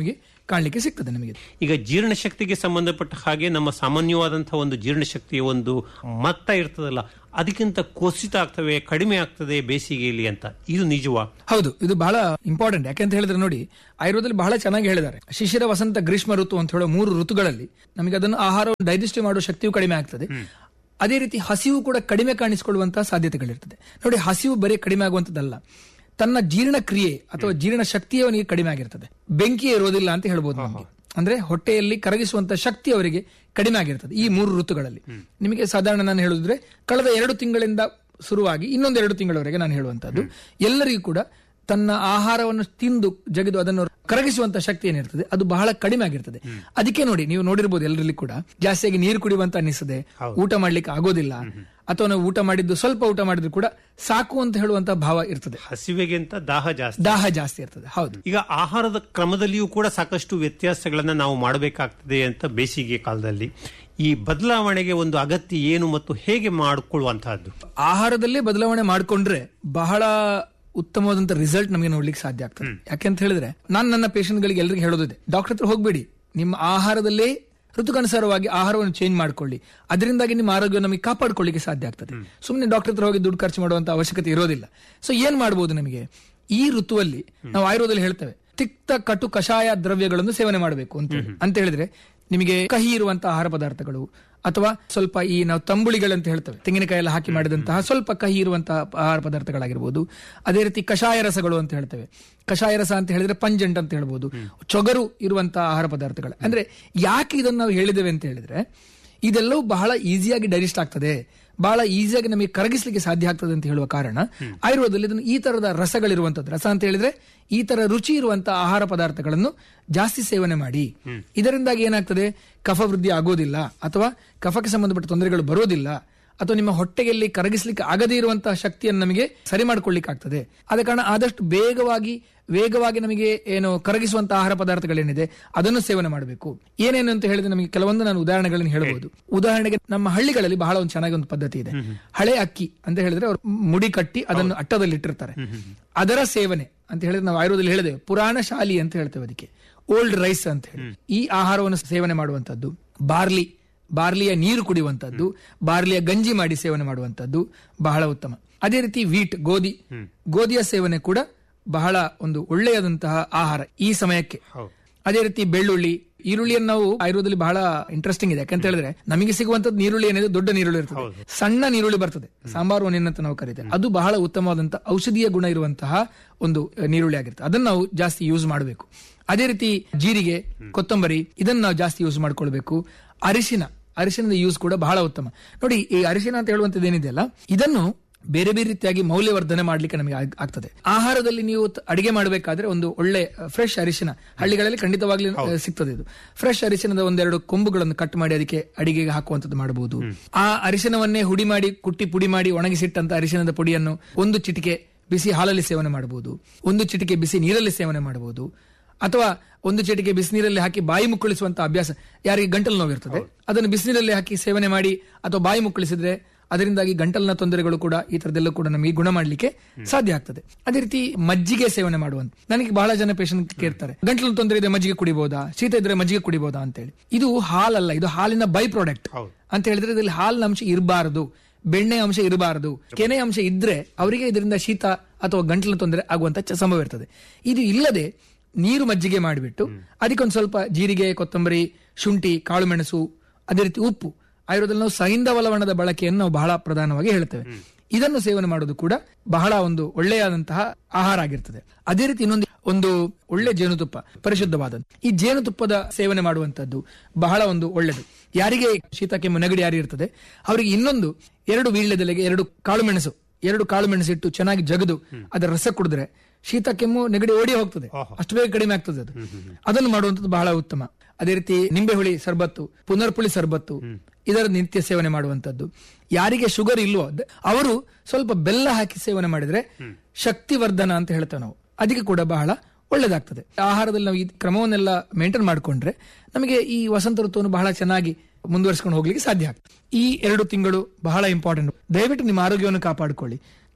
ಕಾಣಲಿಕ್ಕೆ ಸಿಗ್ತದೆ ನಮಗೆ. ಈಗ ಜೀರ್ಣಶಕ್ತಿಗೆ ಸಂಬಂಧಪಟ್ಟ ಹಾಗೆ ನಮ್ಮ ಸಾಮಾನ್ಯವಾದಂತಹ ಒಂದು ಜೀರ್ಣಶಕ್ತಿಯ ಒಂದು ಮಟ್ಟ ಇರ್ತದಲ್ಲ, ಅದಕ್ಕಿಂತ ಕುಸಿತ ಆಗ್ತವೆ, ಕಡಿಮೆ ಆಗ್ತದೆ ಬೇಸಿಗೆಯಲ್ಲಿ ಅಂತ, ಇದು ನಿಜವಾ? ಹೌದು, ಇದು ಬಹಳ ಇಂಪಾರ್ಟೆಂಟ್. ಯಾಕೆಂತ ಹೇಳಿದ್ರೆ ನೋಡಿ, ಆಯುರ್ವೇದದಲ್ಲಿ ಬಹಳ ಚೆನ್ನಾಗಿ ಹೇಳಿದ್ದಾರೆ. ಶಿಶಿರ, ವಸಂತ, ಗ್ರೀಷ್ಮ ಋತು ಅಂತ ಹೇಳೋ ಮೂರು ಋತುಗಳಲ್ಲಿ ನಮಗೆ ಅದನ್ನು ಆಹಾರವನ್ನು ಡೈಜೆಸ್ಟ್ ಮಾಡುವ ಶಕ್ತಿಯು ಕಡಿಮೆ ಆಗ್ತದೆ. ಅದೇ ರೀತಿ ಹಸಿವು ಕೂಡ ಕಡಿಮೆ ಕಾಣಿಸಿಕೊಳ್ಳುವಂತಹ ಸಾಧ್ಯತೆಗಳಿರ್ತದೆ. ನೋಡಿ, ಹಸಿವು ಬರೀ ಕಡಿಮೆ ಆಗುವಂತದ್ದಲ್ಲ, ತನ್ನ ಜೀರ್ಣ ಕ್ರಿಯೆ ಅಥವಾ ಜೀರ್ಣ ಶಕ್ತಿಯೇ ಅವನಿಗೆ ಕಡಿಮೆ ಆಗಿರ್ತದೆ. ಬೆಂಕಿ ಇರೋದಿಲ್ಲ ಅಂತ ಹೇಳ್ಬೋದು ನಮಗೆ. ಅಂದ್ರೆ ಹೊಟ್ಟೆಯಲ್ಲಿ ಕರಗಿಸುವಂತ ಶಕ್ತಿ ಅವರಿಗೆ ಕಡಿಮೆ ಆಗಿರ್ತದೆ ಈ ಮೂರು ಋತುಗಳಲ್ಲಿ. ನಿಮಗೆ ಸಾಧಾರಣ ನಾನು ಹೇಳುದ್ರೆ ಕಳೆದ ಎರಡು ತಿಂಗಳಿಂದ ಶುರುವಾಗಿ ಇನ್ನೊಂದು ಎರಡು ತಿಂಗಳವರೆಗೆ ನಾನು ಹೇಳುವಂತದ್ದು, ಎಲ್ಲರಿಗೂ ಕೂಡ ತನ್ನ ಆಹಾರವನ್ನು ತಿಂದು ಜಗಿದು ಅದನ್ನು ಕರಗಿಸುವಂತ ಶಕ್ತಿ ಏನಿರ್ತದೆ ಅದು ಬಹಳ ಕಡಿಮೆ ಆಗಿರ್ತದೆ. ಅದಕ್ಕೆ ನೋಡಿ, ನೀವು ನೋಡಿರ್ಬೋದು ಎಲ್ಲರಲ್ಲಿ ಕೂಡ ಜಾಸ್ತಿಯಾಗಿ ನೀರು ಕುಡಿಯುವಂತ ಅನಿಸದೆ, ಊಟ ಮಾಡ್ಲಿಕ್ಕೆ ಆಗೋದಿಲ್ಲ, ಅಥವಾ ನಾವು ಊಟ ಮಾಡಿದ್ದು ಸ್ವಲ್ಪ ಊಟ ಮಾಡಿದ್ರು ಕೂಡ ಸಾಕು ಅಂತ ಹೇಳುವಂತ ಭಾವ ಇರ್ತದೆ. ಹಸಿವೆಗಿಂತ ದಾಹ ಜಾಸ್ತಿ ದಾಹ ಜಾಸ್ತಿ ಇರ್ತದೆ. ಹೌದು. ಈಗ ಆಹಾರದ ಕ್ರಮದಲ್ಲಿಯೂ ಕೂಡ ಸಾಕಷ್ಟು ವ್ಯತ್ಯಾಸಗಳನ್ನ ನಾವು ಮಾಡಬೇಕಾಗ್ತದೆ ಅಂತ ಬೇಸಿಗೆ ಕಾಲದಲ್ಲಿ. ಈ ಬದಲಾವಣೆಗೆ ಒಂದು ಅಗತ್ಯ ಏನು ಮತ್ತು ಹೇಗೆ ಮಾಡಿಕೊಳ್ಳುವಂತಹದ್ದು? ಆಹಾರದಲ್ಲಿ ಬದಲಾವಣೆ ಮಾಡಿಕೊಂಡ್ರೆ ಬಹಳ ಉತ್ತಮವಾದಂತ ರಿಸಲ್ಟ್ ನಮಗೆ ನೋಡ್ಲಿಕ್ಕೆ ಸಾಧ್ಯ ಆಗ್ತದೆ. ಯಾಕೆಂತ ಹೇಳಿದ್ರೆ ನಾನು ನನ್ನ ಪೇಷಂಟ್ ಗಳಿಗೆ ಎಲ್ಲರಿಗೂ ಹೇಳೋದಿದೆ, ಡಾಕ್ಟರ್ ಹತ್ರ ಹೋಗ್ಬೇಡಿ, ನಿಮ್ಮ ಆಹಾರದಲ್ಲೇ ಋತುಕನುಸಾರವಾಗಿ ಆಹಾರವನ್ನು ಚೇಂಜ್ ಮಾಡ್ಕೊಳ್ಳಿ, ಅದರಿಂದಾಗಿ ನಿಮ್ಮ ಆರೋಗ್ಯ ನಮಗೆ ಕಾಪಾಡ್ಕೊಳ್ಳಿಕ್ಕೆ ಸಾಧ್ಯ ಆಗ್ತದೆ. ಸುಮ್ಮನೆ ಡಾಕ್ಟರ್ ಹತ್ರ ಹೋಗಿ ದುಡ್ಡು ಖರ್ಚು ಮಾಡುವಂತ ಅವಶ್ಯಕತೆ ಇರೋದಿಲ್ಲ. ಸೊ ಏನ್ ಮಾಡಬಹುದು ನಮಗೆ ಈ ಋತುವಲ್ಲಿ? ನಾವು ಆಯುರ್ವೇದದಲ್ಲಿ ಹೇಳ್ತೇವೆ ತಿಕ್ತ ಕಟು ಕಷಾಯ ದ್ರವ್ಯಗಳನ್ನು ಸೇವನೆ ಮಾಡಬೇಕು ಅಂತ ಅಂತ ಹೇಳಿದ್ರೆ, ನಿಮಗೆ ಕಹಿ ಇರುವಂತಹ ಆಹಾರ ಪದಾರ್ಥಗಳು ಅಥವಾ ಸ್ವಲ್ಪ ಈ ನಾವು ತಂಬುಳಿಗಳಂತ ಹೇಳ್ತೇವೆ, ತೆಂಗಿನಕಾಯಿ ಎಲ್ಲ ಹಾಕಿ ಮಾಡಿದಂತಹ ಸ್ವಲ್ಪ ಕಹಿ ಇರುವಂತಹ ಆಹಾರ ಪದಾರ್ಥಗಳಾಗಿರ್ಬೋದು. ಅದೇ ರೀತಿ ಕಷಾಯ ರಸಗಳು ಅಂತ ಹೇಳ್ತೇವೆ. ಕಷಾಯ ರಸ ಅಂತ ಹೇಳಿದ್ರೆ ಪಂಜೆಂಟ್ ಅಂತ ಹೇಳ್ಬೋದು. ಚೊಗರು ಇರುವಂತಹ ಆಹಾರ ಪದಾರ್ಥಗಳು. ಅಂದ್ರೆ ಯಾಕೆ ಇದನ್ನು ನಾವು ಹೇಳಿದ್ದೇವೆ ಅಂತ ಹೇಳಿದ್ರೆ, ಇದೆಲ್ಲವೂ ಬಹಳ ಈಸಿಯಾಗಿ ಡೈಜೆಸ್ಟ್ ಆಗ್ತದೆ, ಬಹಳ ಈಸಿಯಾಗಿ ನಮಗೆ ಕರಗಿಸ್ಲಿಕ್ಕೆ ಸಾಧ್ಯ ಆಗ್ತದೆ ಅಂತ ಹೇಳುವ ಕಾರಣ ಆಯುರ್ವೇದದಲ್ಲಿ ಇದನ್ನು ಈ ತರದ ರಸಗಳಿರುವಂತದ್ದು, ರಸ ಅಂತ ಹೇಳಿದ್ರೆ ಈ ತರ ರುಚಿ ಇರುವಂತಹ ಆಹಾರ ಪದಾರ್ಥಗಳನ್ನು ಜಾಸ್ತಿ ಸೇವನೆ ಮಾಡಿ. ಇದರಿಂದಾಗಿ ಏನಾಗ್ತದೆ, ಕಫ ವೃದ್ಧಿ ಆಗೋದಿಲ್ಲ, ಅಥವಾ ಕಫಕ್ಕೆ ಸಂಬಂಧಪಟ್ಟ ತೊಂದರೆಗಳು ಬರೋದಿಲ್ಲ, ಅಥವಾ ನಿಮ್ಮ ಹೊಟ್ಟೆಯಲ್ಲಿ ಕರಗಿಸ್ಲಿಕ್ಕೆ ಆಗದೇ ಇರುವಂತಹ ಶಕ್ತಿಯನ್ನು ನಮಗೆ ಸರಿ ಮಾಡ್ಕೊಳ್ಳಿಕ್ಕೆ ಆಗ್ತದೆ. ಆದ ಕಾರಣ ಆದಷ್ಟು ಬೇಗವಾಗಿ ವೇಗವಾಗಿ ನಮಗೆ ಏನು ಕರಗಿಸುವಂತಹ ಆಹಾರ ಪದಾರ್ಥಗಳೇನಿದೆ ಅದನ್ನು ಸೇವನೆ ಮಾಡಬೇಕು. ಏನೇನು ಅಂತ ಹೇಳಿದ್ರೆ ನಮಗೆ ಕೆಲವೊಂದು ನಾನು ಉದಾಹರಣೆಗಳನ್ನು ಹೇಳಬಹುದು. ಉದಾಹರಣೆಗೆ ನಮ್ಮ ಹಳ್ಳಿಗಳಲ್ಲಿ ಬಹಳ ಒಂದು ಚೆನ್ನಾಗಿ ಒಂದು ಪದ್ಧತಿ ಇದೆ. ಹಳೆ ಅಕ್ಕಿ ಅಂತ ಹೇಳಿದ್ರೆ ಅವರು ಮುಡಿ ಕಟ್ಟಿ ಅದನ್ನು ಅಟ್ಟದಲ್ಲಿ ಇಟ್ಟಿರ್ತಾರೆ. ಅದರ ಸೇವನೆ ಅಂತ ಹೇಳಿದ್ರೆ ನಾವು ಆಯುರ್ವೇದದಲ್ಲಿ ಹೇಳಿದೇವೆ ಪುರಾಣ ಶಾಲಿ ಅಂತ ಹೇಳ್ತೇವೆ, ಅದಕ್ಕೆ ಓಲ್ಡ್ ರೈಸ್ ಅಂತ ಹೇಳಿ. ಈ ಆಹಾರವನ್ನು ಸೇವನೆ ಮಾಡುವಂತದ್ದು, ಬಾರ್ಲಿ ಬಾರ್ಲಿಯ ನೀರು ಕುಡಿಯುವಂತದ್ದು, ಬಾರ್ಲಿಯ ಗಂಜಿ ಮಾಡಿ ಸೇವನೆ ಮಾಡುವಂತದ್ದು ಬಹಳ ಉತ್ತಮ. ಅದೇ ರೀತಿ ವೀಟ್ ಗೋಧಿ ಗೋಧಿಯ ಸೇವನೆ ಕೂಡ ಬಹಳ ಒಂದು ಒಳ್ಳೆಯದಂತಹ ಆಹಾರ ಈ ಸಮಯಕ್ಕೆ. ಅದೇ ರೀತಿ ಬೆಳ್ಳುಳ್ಳಿ, ಈರುಳ್ಳಿಯನ್ನು ನಾವು ಆಯುರ್ವೇದದಲ್ಲಿ ಬಹಳ ಇಂಟ್ರೆಸ್ಟಿಂಗ್ ಇದೆ. ಯಾಕಂತ ಹೇಳಿದ್ರೆ ನಮಗೆ ಸಿಗುವಂತದ್ದು ನೀರುಳ್ಳಿ ಏನಿದೆ ದೊಡ್ಡ ನೀರುಳ್ಳಿ ಇರ್ತದೆ, ಸಣ್ಣ ನೀರುಳ್ಳಿ ಬರ್ತದೆ, ಸಾಂಬಾರು ಒಣ ಅಂತ ನಾವು ಕರೀತೇವೆ. ಅದು ಬಹಳ ಉತ್ತಮವಾದಂತಹ ಔಷಧೀಯ ಗುಣ ಇರುವಂತಹ ಒಂದು ನೀರುಳ್ಳಿ ಆಗಿರುತ್ತೆ. ಅದನ್ನು ನಾವು ಜಾಸ್ತಿ ಯೂಸ್ ಮಾಡಬೇಕು. ಅದೇ ರೀತಿ ಜೀರಿಗೆ, ಕೊತ್ತಂಬರಿ ಇದನ್ನು ನಾವು ಜಾಸ್ತಿ ಯೂಸ್ ಮಾಡ್ಕೊಳ್ಬೇಕು. ಅರಿಶಿನ ಅರಿಶಿನದ ಯೂಸ್ ಕೂಡ ಬಹಳ ಉತ್ತಮ. ನೋಡಿ, ಈ ಅರಿಶಿನ ಅಂತ ಹೇಳುವಂತದ್ದು ಏನಿದೆಯಲ್ಲ, ಇದನ್ನು ಬೇರೆ ಬೇರೆ ರೀತಿಯಾಗಿ ಮೌಲ್ಯವರ್ಧನೆ ಮಾಡ್ಲಿಕ್ಕೆ ನಮಗೆ ಆಗ್ತದೆ. ಆಹಾರದಲ್ಲಿ ನೀವು ಅಡಿಗೆ ಮಾಡಬೇಕಾದ್ರೆ ಒಂದು ಒಳ್ಳೆ ಫ್ರೆಶ್ ಅರಿಶಿನ ಹಳ್ಳಿಗಳಲ್ಲಿ ಖಂಡಿತವಾಗ್ಲಿ ಸಿಗ್ತದೆ. ಇದು ಫ್ರೆಶ್ ಅರಿಶಿನದ ಒಂದೆರಡು ಕೊಂಬುಗಳನ್ನು ಕಟ್ ಮಾಡಿ ಅದಕ್ಕೆ ಅಡಿಗೆಗೆ ಹಾಕುವಂತದ್ದು ಮಾಡಬಹುದು. ಆ ಅರಿಶಿನವನ್ನೇ ಹುಡಿ ಮಾಡಿ ಕುಟ್ಟಿ ಪುಡಿ ಮಾಡಿ ಒಣಗಿಸಿಟ್ಟಂತ ಅರಿಶಿನದ ಪುಡಿಯನ್ನು ಒಂದು ಚಿಟಿಕೆ ಬಿಸಿ ಹಾಲಲ್ಲಿ ಸೇವನೆ ಮಾಡಬಹುದು, ಒಂದು ಚಿಟಿಕೆ ಬಿಸಿ ನೀರಲ್ಲಿ ಸೇವನೆ ಮಾಡಬಹುದು, ಅಥವಾ ಒಂದು ಚಿಟಿಕೆ ಬಿಸಿನೀರಲ್ಲಿ ಹಾಕಿ ಬಾಯಿ ಮುಕ್ಕಳಿಸುವಂತಹ ಅಭ್ಯಾಸ, ಯಾರಿಗೆ ಗಂಟಲು ನೋವಿರ್ತದೆ ಅದನ್ನು ಬಿಸಿನೀರಲ್ಲಿ ಹಾಕಿ ಸೇವನೆ ಮಾಡಿ ಅಥವಾ ಬಾಯಿ ಮುಕ್ಕಳಿಸಿದ್ರೆ ಅದರಿಂದಾಗಿ ಗಂಟಲಿನ ತೊಂದರೆಗಳು ಕೂಡ ಈ ತರದೆಲ್ಲ ಕೂಡ ನಮಗೆ ಗುಣ ಮಾಡಲಿಕ್ಕೆ ಸಾಧ್ಯ ಆಗ್ತದೆ. ಅದೇ ರೀತಿ ಮಜ್ಜಿಗೆ ಸೇವನೆ ಮಾಡುವಂತ, ನನಗೆ ಬಹಳ ಜನ ಪೇಷಂಟ್ ಕೇಳ್ತಾರೆ, ಗಂಟಲಿನ ತೊಂದರೆ ಇದೆ ಮಜ್ಜಿಗೆ ಕುಡಿಬಹುದಾ, ಶೀತ ಇದ್ರೆ ಮಜ್ಜಿಗೆ ಕುಡಿಬಹುದಾ ಅಂತ ಹೇಳಿ. ಇದು ಹಾಲಲ್ಲ, ಇದು ಹಾಲಿನ ಬೈ ಪ್ರಾಡಕ್ಟ್ ಅಂತ ಹೇಳಿದ್ರೆ ಇದರಲ್ಲಿ ಹಾಲಿನ ಅಂಶ ಇರಬಾರದು, ಬೆಣ್ಣೆ ಅಂಶ ಇರಬಾರದು. ಕೆನೆ ಅಂಶ ಇದ್ರೆ ಅವರಿಗೆ ಇದರಿಂದ ಶೀತ ಅಥವಾ ಗಂಟಲಿನ ತೊಂದರೆ ಆಗುವಂತ ಸಂಭವ ಇರ್ತದೆ. ಇದು ಇಲ್ಲದೆ ನೀರು ಮಜ್ಜಿಗೆ ಮಾಡಿಬಿಟ್ಟು ಅದಕ್ಕೊಂದು ಸ್ವಲ್ಪ ಜೀರಿಗೆ, ಕೊತ್ತಂಬರಿ, ಶುಂಠಿ, ಕಾಳು ಮೆಣಸು, ಅದೇ ರೀತಿ ಉಪ್ಪು, ಆಯುರ್ವೇದದಲ್ಲಿ ನಾವು ಸೈಂಧವ ಲವಣದ ಬಳಕೆಯನ್ನು ನಾವು ಬಹಳ ಪ್ರಧಾನವಾಗಿ ಹೇಳ್ತೇವೆ. ಇದನ್ನು ಸೇವನೆ ಮಾಡೋದು ಕೂಡ ಬಹಳ ಒಂದು ಒಳ್ಳೆಯಾದಂತಹ ಆಹಾರ ಆಗಿರ್ತದೆ. ಅದೇ ರೀತಿ ಇನ್ನೊಂದು ಒಂದು ಒಳ್ಳೆ ಜೇನುತುಪ್ಪ, ಪರಿಶುದ್ಧವಾದ ಈ ಜೇನುತುಪ್ಪದ ಸೇವನೆ ಮಾಡುವಂತದ್ದು ಬಹಳ ಒಂದು ಒಳ್ಳೆದು. ಯಾರಿಗೆ ಶೀತ ಕೆಮ್ಮು ನೆಗಡಿ ಯಾರು ಇರ್ತದೆ ಅವರಿಗೆ ಇನ್ನೊಂದು ಎರಡು ವೀಳ್ಯದೆಲೆಗೆ ಎರಡು ಕಾಳು ಮೆಣಸು ಎರಡು ಕಾಳು ಮೆಣಸು ಇಟ್ಟು ಚೆನ್ನಾಗಿ ಜಗದು ಅದರ ರಸ ಕುಡಿದ್ರೆ ಶೀತ ಕೆಮ್ಮು ನೆಗಡಿ ಓಡಿ ಹೋಗ್ತದೆ, ಅಷ್ಟು ಬೇಗ ಕಡಿಮೆ ಆಗ್ತದೆ ಅದು. ಅದನ್ನು ಮಾಡುವಂತದ್ದು ಬಹಳ ಉತ್ತಮ. ಅದೇ ರೀತಿ ನಿಂಬೆ ಹುಳಿ ಸರ್ಬತ್ತು, ಪುನರ್ಪುಳಿ ಸರ್ಬತ್ತು ಇದರ ನಿತ್ಯ ಸೇವನೆ ಮಾಡುವಂತದ್ದು. ಯಾರಿಗೆ ಶುಗರ್ ಇಲ್ವೋ ಅವರು ಸ್ವಲ್ಪ ಬೆಲ್ಲ ಹಾಕಿ ಸೇವನೆ ಮಾಡಿದ್ರೆ ಶಕ್ತಿವರ್ಧನ ಅಂತ ಹೇಳ್ತೇವೆ ನಾವು, ಅದಕ್ಕೆ ಕೂಡ ಬಹಳ ಒಳ್ಳೇದಾಗ್ತದೆ. ಆಹಾರದಲ್ಲಿ ನಾವು ಈ ಕ್ರಮವನ್ನೆಲ್ಲ ಮೇಂಟೈನ್ ಮಾಡಿಕೊಂಡ್ರೆ ನಮಗೆ ಈ ವಸಂತ ಋತುವನ್ನು ಬಹಳ ಚೆನ್ನಾಗಿ ಮುಂದುವರಿಸಿಕೊಂಡು ಹೋಗ್ಲಿಕ್ಕೆ ಸಾಧ್ಯ ಆಗ್ತದೆ. ಈ ಎರಡು ತಿಂಗಳು ಬಹಳ ಇಂಪಾರ್ಟೆಂಟ್. ದಯವಿಟ್ಟು ನಿಮ್ಮ ಆರೋಗ್ಯವನ್ನು ಕಾಪಾಡಿಕೊಳ್ಳಿ.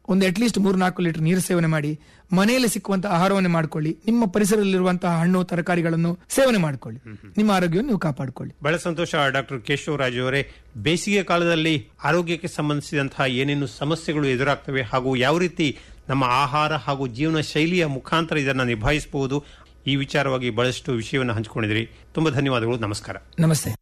ಒಂದು ಅಟ್ಲೀಸ್ಟ್ ಮೂರ್ ನಾಲ್ಕು ಲೀಟರ್ ನೀರು ಸೇವನೆ ಮಾಡಿ, ಮನೆಯಲ್ಲಿ ಸಿಕ್ಕುವಂತಹ ಆಹಾರವನ್ನೇ ಮಾಡ್ಕೊಳ್ಳಿ, ನಿಮ್ಮ ಪರಿಸರದಲ್ಲಿರುವಂತಹ ಹಣ್ಣು ತರಕಾರಿಗಳನ್ನು ಸೇವನೆ ಮಾಡ್ಕೊಳ್ಳಿ, ನಿಮ್ಮ ಆರೋಗ್ಯವನ್ನು ನೀವು ಕಾಪಾಡಿಕೊಳ್ಳಿ. ಬಹಳ ಸಂತೋಷ ಡಾಕ್ಟರ್ ಕೇಶವರಾಜ್ ಅವರೇ. ಬೇಸಿಗೆ ಕಾಲದಲ್ಲಿ ಆರೋಗ್ಯಕ್ಕೆ ಸಂಬಂಧಿಸಿದಂತಹ ಏನೇನು ಸಮಸ್ಯೆಗಳು ಎದುರಾಗ್ತವೆ ಹಾಗೂ ಯಾವ ರೀತಿ ನಮ್ಮ ಆಹಾರ ಹಾಗೂ ಜೀವನ ಶೈಲಿಯ ಮುಖಾಂತರ ಇದನ್ನು ನಿಭಾಯಿಸಬಹುದು, ಈ ವಿಚಾರವಾಗಿ ಬಹಳಷ್ಟು ವಿಷಯವನ್ನು ಹಂಚಿಕೊಂಡಿದ್ರಿ. ತುಂಬಾ ಧನ್ಯವಾದಗಳು. ನಮಸ್ಕಾರ. ನಮಸ್ತೆ.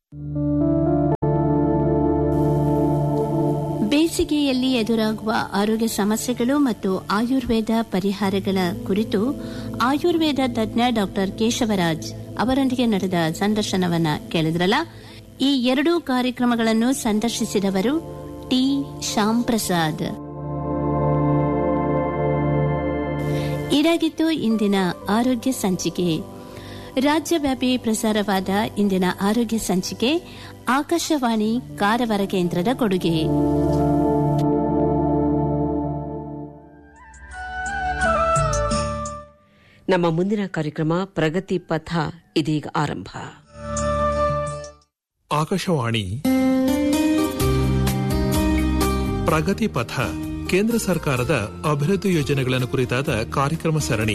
ಬೇಸಿಗೆಯಲ್ಲಿ ಎದುರಾಗುವ ಆರೋಗ್ಯ ಸಮಸ್ಯೆಗಳು ಮತ್ತು ಆಯುರ್ವೇದ ಪರಿಹಾರಗಳ ಕುರಿತು ಆಯುರ್ವೇದ ತಜ್ಞ ಡಾಕ್ಟರ್ ಕೇಶವರಾಜ್ ಅವರೊಂದಿಗೆ ನಡೆದ ಸಂದರ್ಶನವನ್ನ ಕೇಳಿದ್ರಲ್ಲ. ಈ ಎರಡೂ ಕಾರ್ಯಕ್ರಮಗಳನ್ನು ಸಂದರ್ಶಿಸಿದವರು ಟಿ ಶ್ಯಾಮ್ ಪ್ರಸಾದ್. ಇದಾಗಿತ್ತು ಇಂದಿನ ಆರೋಗ್ಯ ಸಂಚಿಕೆ. ರಾಜ್ಯವ್ಯಾಪಿ ಪ್ರಸಾರವಾದ ಇಂದಿನ ಆರೋಗ್ಯ ಸಂಚಿಕೆ ಆಕಾಶವಾಣಿ ಕಾರವಾರ ಕೇಂದ್ರದ ಕೊಡುಗೆ. ನಮ್ಮ ಮುಂದಿನ ಕಾರ್ಯಕ್ರಮ ಪ್ರಗತಿ ಪಥ ಇದೀಗ ಆರಂಭ. ಆಕಾಶವಾಣಿ ಪ್ರಗತಿ ಪಥ ಕೇಂದ್ರ ಸರ್ಕಾರದ ಅಭಿವೃದ್ಧಿ ಯೋಜನೆಗಳನ್ನು ಕುರಿತಾದ ಕಾರ್ಯಕ್ರಮ ಸರಣಿ.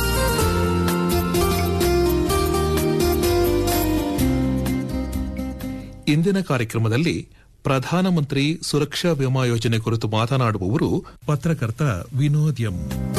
ಇಂದಿನ ಕಾರ್ಯಕ್ರಮದಲ್ಲಿ ಪ್ರಧಾನಮಂತ್ರಿ ಸುರಕ್ಷಾ ವಿಮಾ ಯೋಜನೆ ಕುರಿತು ಮಾತನಾಡುವವರು ಪತ್ರಕರ್ತ ವಿನೋದ್ ಎಂ.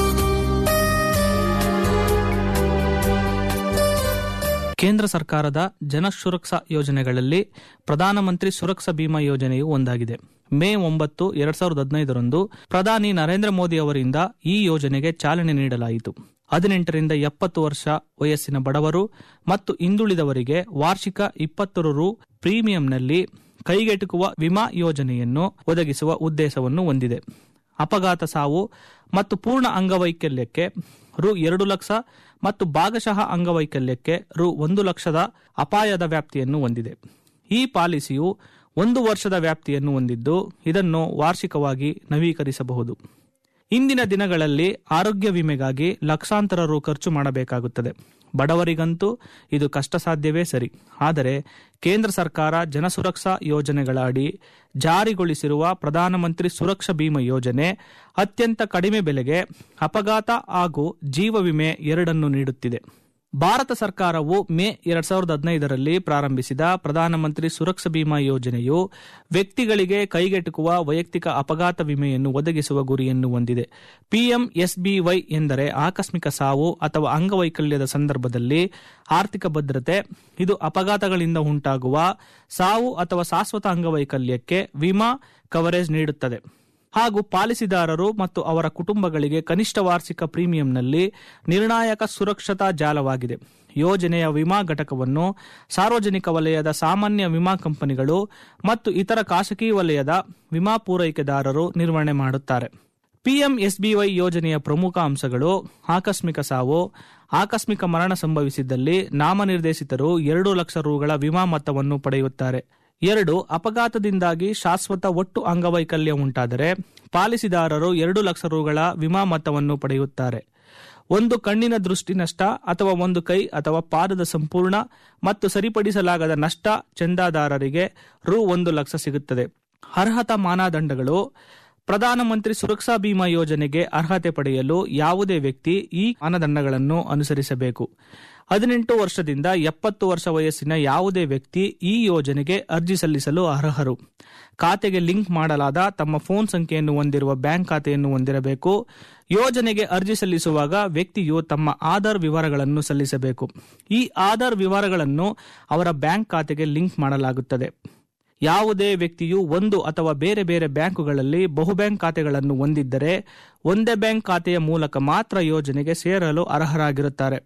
ಕೇಂದ್ರ ಸರ್ಕಾರದ ಜನ ಸುರಕ್ಷಾ ಯೋಜನೆಗಳಲ್ಲಿ ಪ್ರಧಾನಮಂತ್ರಿ ಸುರಕ್ಷಾ ಬಿಮಾ ಯೋಜನೆಯು ಒಂದಾಗಿದೆ. ಮೇ ಒಂಬತ್ತು ಎರಡ್ ಸಾವಿರದ ಹದಿನೈದರಂದು ಪ್ರಧಾನಿ ನರೇಂದ್ರ ಮೋದಿ ಅವರಿಂದ ಈ ಯೋಜನೆಗೆ ಚಾಲನೆ ನೀಡಲಾಯಿತು. ಹದಿನೆಂಟರಿಂದ ಎಪ್ಪತ್ತು ವರ್ಷ ವಯಸ್ಸಿನ ಬಡವರು ಮತ್ತು ಹಿಂದುಳಿದವರಿಗೆ ವಾರ್ಷಿಕ ಇಪ್ಪತ್ತು ರು ಪ್ರೀಮಿಯಂನಲ್ಲಿ ಕೈಗೆಟುಕುವ ವಿಮಾ ಯೋಜನೆಯನ್ನು ಒದಗಿಸುವ ಉದ್ದೇಶವನ್ನು ಹೊಂದಿದೆ. ಅಪಘಾತ ಸಾವು ಮತ್ತು ಪೂರ್ಣ ಅಂಗವೈಕಲ್ಯಕ್ಕೆ ರು ಎರಡು ಲಕ್ಷ ಮತ್ತು ಭಾಗಶಃ ಅಂಗವೈಕಲ್ಯಕ್ಕೆ ರು ಒಂದು ಲಕ್ಷದ ಅಪಾಯದ ವ್ಯಾಪ್ತಿಯನ್ನು ಹೊಂದಿದೆ. ಈ ಪಾಲಿಸಿಯು ಒಂದು ವರ್ಷದ ವ್ಯಾಪ್ತಿಯನ್ನು ಹೊಂದಿದ್ದು ಇದನ್ನು ವಾರ್ಷಿಕವಾಗಿ ನವೀಕರಿಸಬಹುದು. ಇಂದಿನ ದಿನಗಳಲ್ಲಿ ಆರೋಗ್ಯ ವಿಮೆಗಾಗಿ ಲಕ್ಷಾಂತರ ರು ಖರ್ಚು ಮಾಡಬೇಕಾಗುತ್ತದೆ. ಬಡವರಿಗಂತೂ ಇದು ಕಷ್ಟ ಸಾಧ್ಯವೇ ಸರಿ. ಆದರೆ ಕೇಂದ್ರ ಸರ್ಕಾರ ಜನಸುರಕ್ಷಾ ಯೋಜನೆಗಳ ಅಡಿ ಜಾರಿಗೊಳಿಸಿರುವ ಪ್ರಧಾನಮಂತ್ರಿ ಸುರಕ್ಷಾ ಬಿಮಾ ಯೋಜನೆ ಅತ್ಯಂತ ಕಡಿಮೆ ಬೆಲೆಗೆ ಅಪಘಾತ ಹಾಗೂ ಜೀವ ವಿಮೆ ಎರಡನ್ನು ನೀಡುತ್ತಿದೆ. ಭಾರತ ಸರ್ಕಾರವು ಮೇ ಎರಡ್ ಸಾವಿರದ ಹದಿನೈದರಲ್ಲಿ ಪ್ರಾರಂಭಿಸಿದ ಪ್ರಧಾನಮಂತ್ರಿ ಸುರಕ್ಷಾ ಬಿಮಾ ಯೋಜನೆಯು ವ್ಯಕ್ತಿಗಳಿಗೆ ಕೈಗೆಟುಕುವ ವೈಯಕ್ತಿಕ ಅಪಘಾತ ವಿಮೆಯನ್ನು ಒದಗಿಸುವ ಗುರಿಯನ್ನು ಹೊಂದಿದೆ. ಪಿಎಂಎಸ್ಬಿವೈ ಎಂದರೆ ಆಕಸ್ಮಿಕ ಸಾವು ಅಥವಾ ಅಂಗವೈಕಲ್ಯದ ಸಂದರ್ಭದಲ್ಲಿ ಆರ್ಥಿಕ ಭದ್ರತೆ. ಇದು ಅಪಘಾತಗಳಿಂದ ಉಂಟಾಗುವ ಸಾವು ಅಥವಾ ಶಾಶ್ವತ ಅಂಗವೈಕಲ್ಯಕ್ಕೆ ವಿಮಾ ಕವರೇಜ್ ನೀಡುತ್ತದೆ ಹಾಗೂ ಪಾಲಿಸಿದಾರರು ಮತ್ತು ಅವರ ಕುಟುಂಬಗಳಿಗೆ ಕನಿಷ್ಠ ವಾರ್ಷಿಕ ಪ್ರೀಮಿಯಂನಲ್ಲಿ ನಿರ್ಣಾಯಕ ಸುರಕ್ಷತಾ ಜಾಲವಾಗಿದೆ. ಯೋಜನೆಯ ವಿಮಾ ಘಟಕವನ್ನು ಸಾರ್ವಜನಿಕ ವಲಯದ ಸಾಮಾನ್ಯ ವಿಮಾ ಕಂಪನಿಗಳು ಮತ್ತು ಇತರ ಖಾಸಗಿ ವಲಯದ ವಿಮಾ ಪೂರೈಕೆದಾರರು ನಿರ್ವಹಣೆ ಮಾಡುತ್ತಾರೆ. ಪಿಎಂಎಸ್ಬಿವೈ ಯೋಜನೆಯ ಪ್ರಮುಖ ಅಂಶಗಳು ಆಕಸ್ಮಿಕ ಸಾವು. ಆಕಸ್ಮಿಕ ಮರಣ ಸಂಭವಿಸಿದ್ದಲ್ಲಿ ನಾಮನಿರ್ದೇಶಿತರು ಎರಡು ಲಕ್ಷ ರುಗಳ ವಿಮಾ ಮೊತ್ತವನ್ನು ಪಡೆಯುತ್ತಾರೆ. ಎರಡು, ಅಪಘಾತದಿಂದಾಗಿ ಶಾಶ್ವತ ಒಟ್ಟು ಅಂಗವೈಕಲ್ಯ ಉಂಟಾದರೆ ಪಾಲಿಸಿದಾರರು ಎರಡು ಲಕ್ಷ ರುಗಳ ವಿಮಾ ಮೊತ್ತವನ್ನು ಪಡೆಯುತ್ತಾರೆ. ಒಂದು ಕಣ್ಣಿನ ದೃಷ್ಟಿ ನಷ್ಟ ಅಥವಾ ಒಂದು ಕೈ ಅಥವಾ ಪಾದದ ಸಂಪೂರ್ಣ ಮತ್ತು ಸರಿಪಡಿಸಲಾಗದ ನಷ್ಟ ಚಂದಾದಾರರಿಗೆ ರು ಒಂದು ಲಕ್ಷ ಸಿಗುತ್ತದೆ. ಅರ್ಹತಾ ಮಾನದಂಡಗಳು. ಪ್ರಧಾನಮಂತ್ರಿ ಸುರಕ್ಷಾ ಬಿಮಾ ಯೋಜನೆಗೆ ಅರ್ಹತೆ ಪಡೆಯಲು ಯಾವುದೇ ವ್ಯಕ್ತಿ ಈ ಮಾನದಂಡಗಳನ್ನು ಅನುಸರಿಸಬೇಕು. ಹದಿನೆಂಟು ವರ್ಷದಿಂದ ಎಪ್ಪತ್ತು ವರ್ಷ ವಯಸ್ಸಿನ ಯಾವುದೇ ವ್ಯಕ್ತಿ ಈ ಯೋಜನೆಗೆ ಅರ್ಜಿ ಸಲ್ಲಿಸಲು ಅರ್ಹರು. ಖಾತೆಗೆ ಲಿಂಕ್ ಮಾಡಲಾದ ತಮ್ಮ ಫೋನ್ ಸಂಖ್ಯೆಯನ್ನು ಹೊಂದಿರುವ ಬ್ಯಾಂಕ್ ಖಾತೆಯನ್ನು ಹೊಂದಿರಬೇಕು. ಯೋಜನೆಗೆ ಅರ್ಜಿ ಸಲ್ಲಿಸುವಾಗ ವ್ಯಕ್ತಿಯು ತಮ್ಮ ಆಧಾರ್ ವಿವರಗಳನ್ನು ಸಲ್ಲಿಸಬೇಕು. ಈ ಆಧಾರ್ ವಿವರಗಳನ್ನು ಅವರ ಬ್ಯಾಂಕ್ ಖಾತೆಗೆ ಲಿಂಕ್ ಮಾಡಲಾಗುತ್ತದೆ. ಯಾವುದೇ ವ್ಯಕ್ತಿಯು ಒಂದು ಅಥವಾ ಬೇರೆ ಬೇರೆ ಬ್ಯಾಂಕುಗಳಲ್ಲಿ ಬಹುಬ್ಯಾಂಕ್ ಖಾತೆಗಳನ್ನು ಹೊಂದಿದ್ದರೆ ಒಂದೇ ಬ್ಯಾಂಕ್ ಖಾತೆಯ ಮೂಲಕ ಮಾತ್ರ ಯೋಜನೆಗೆ ಸೇರಲು ಅರ್ಹರಾಗಿರುತ್ತಾರೆ.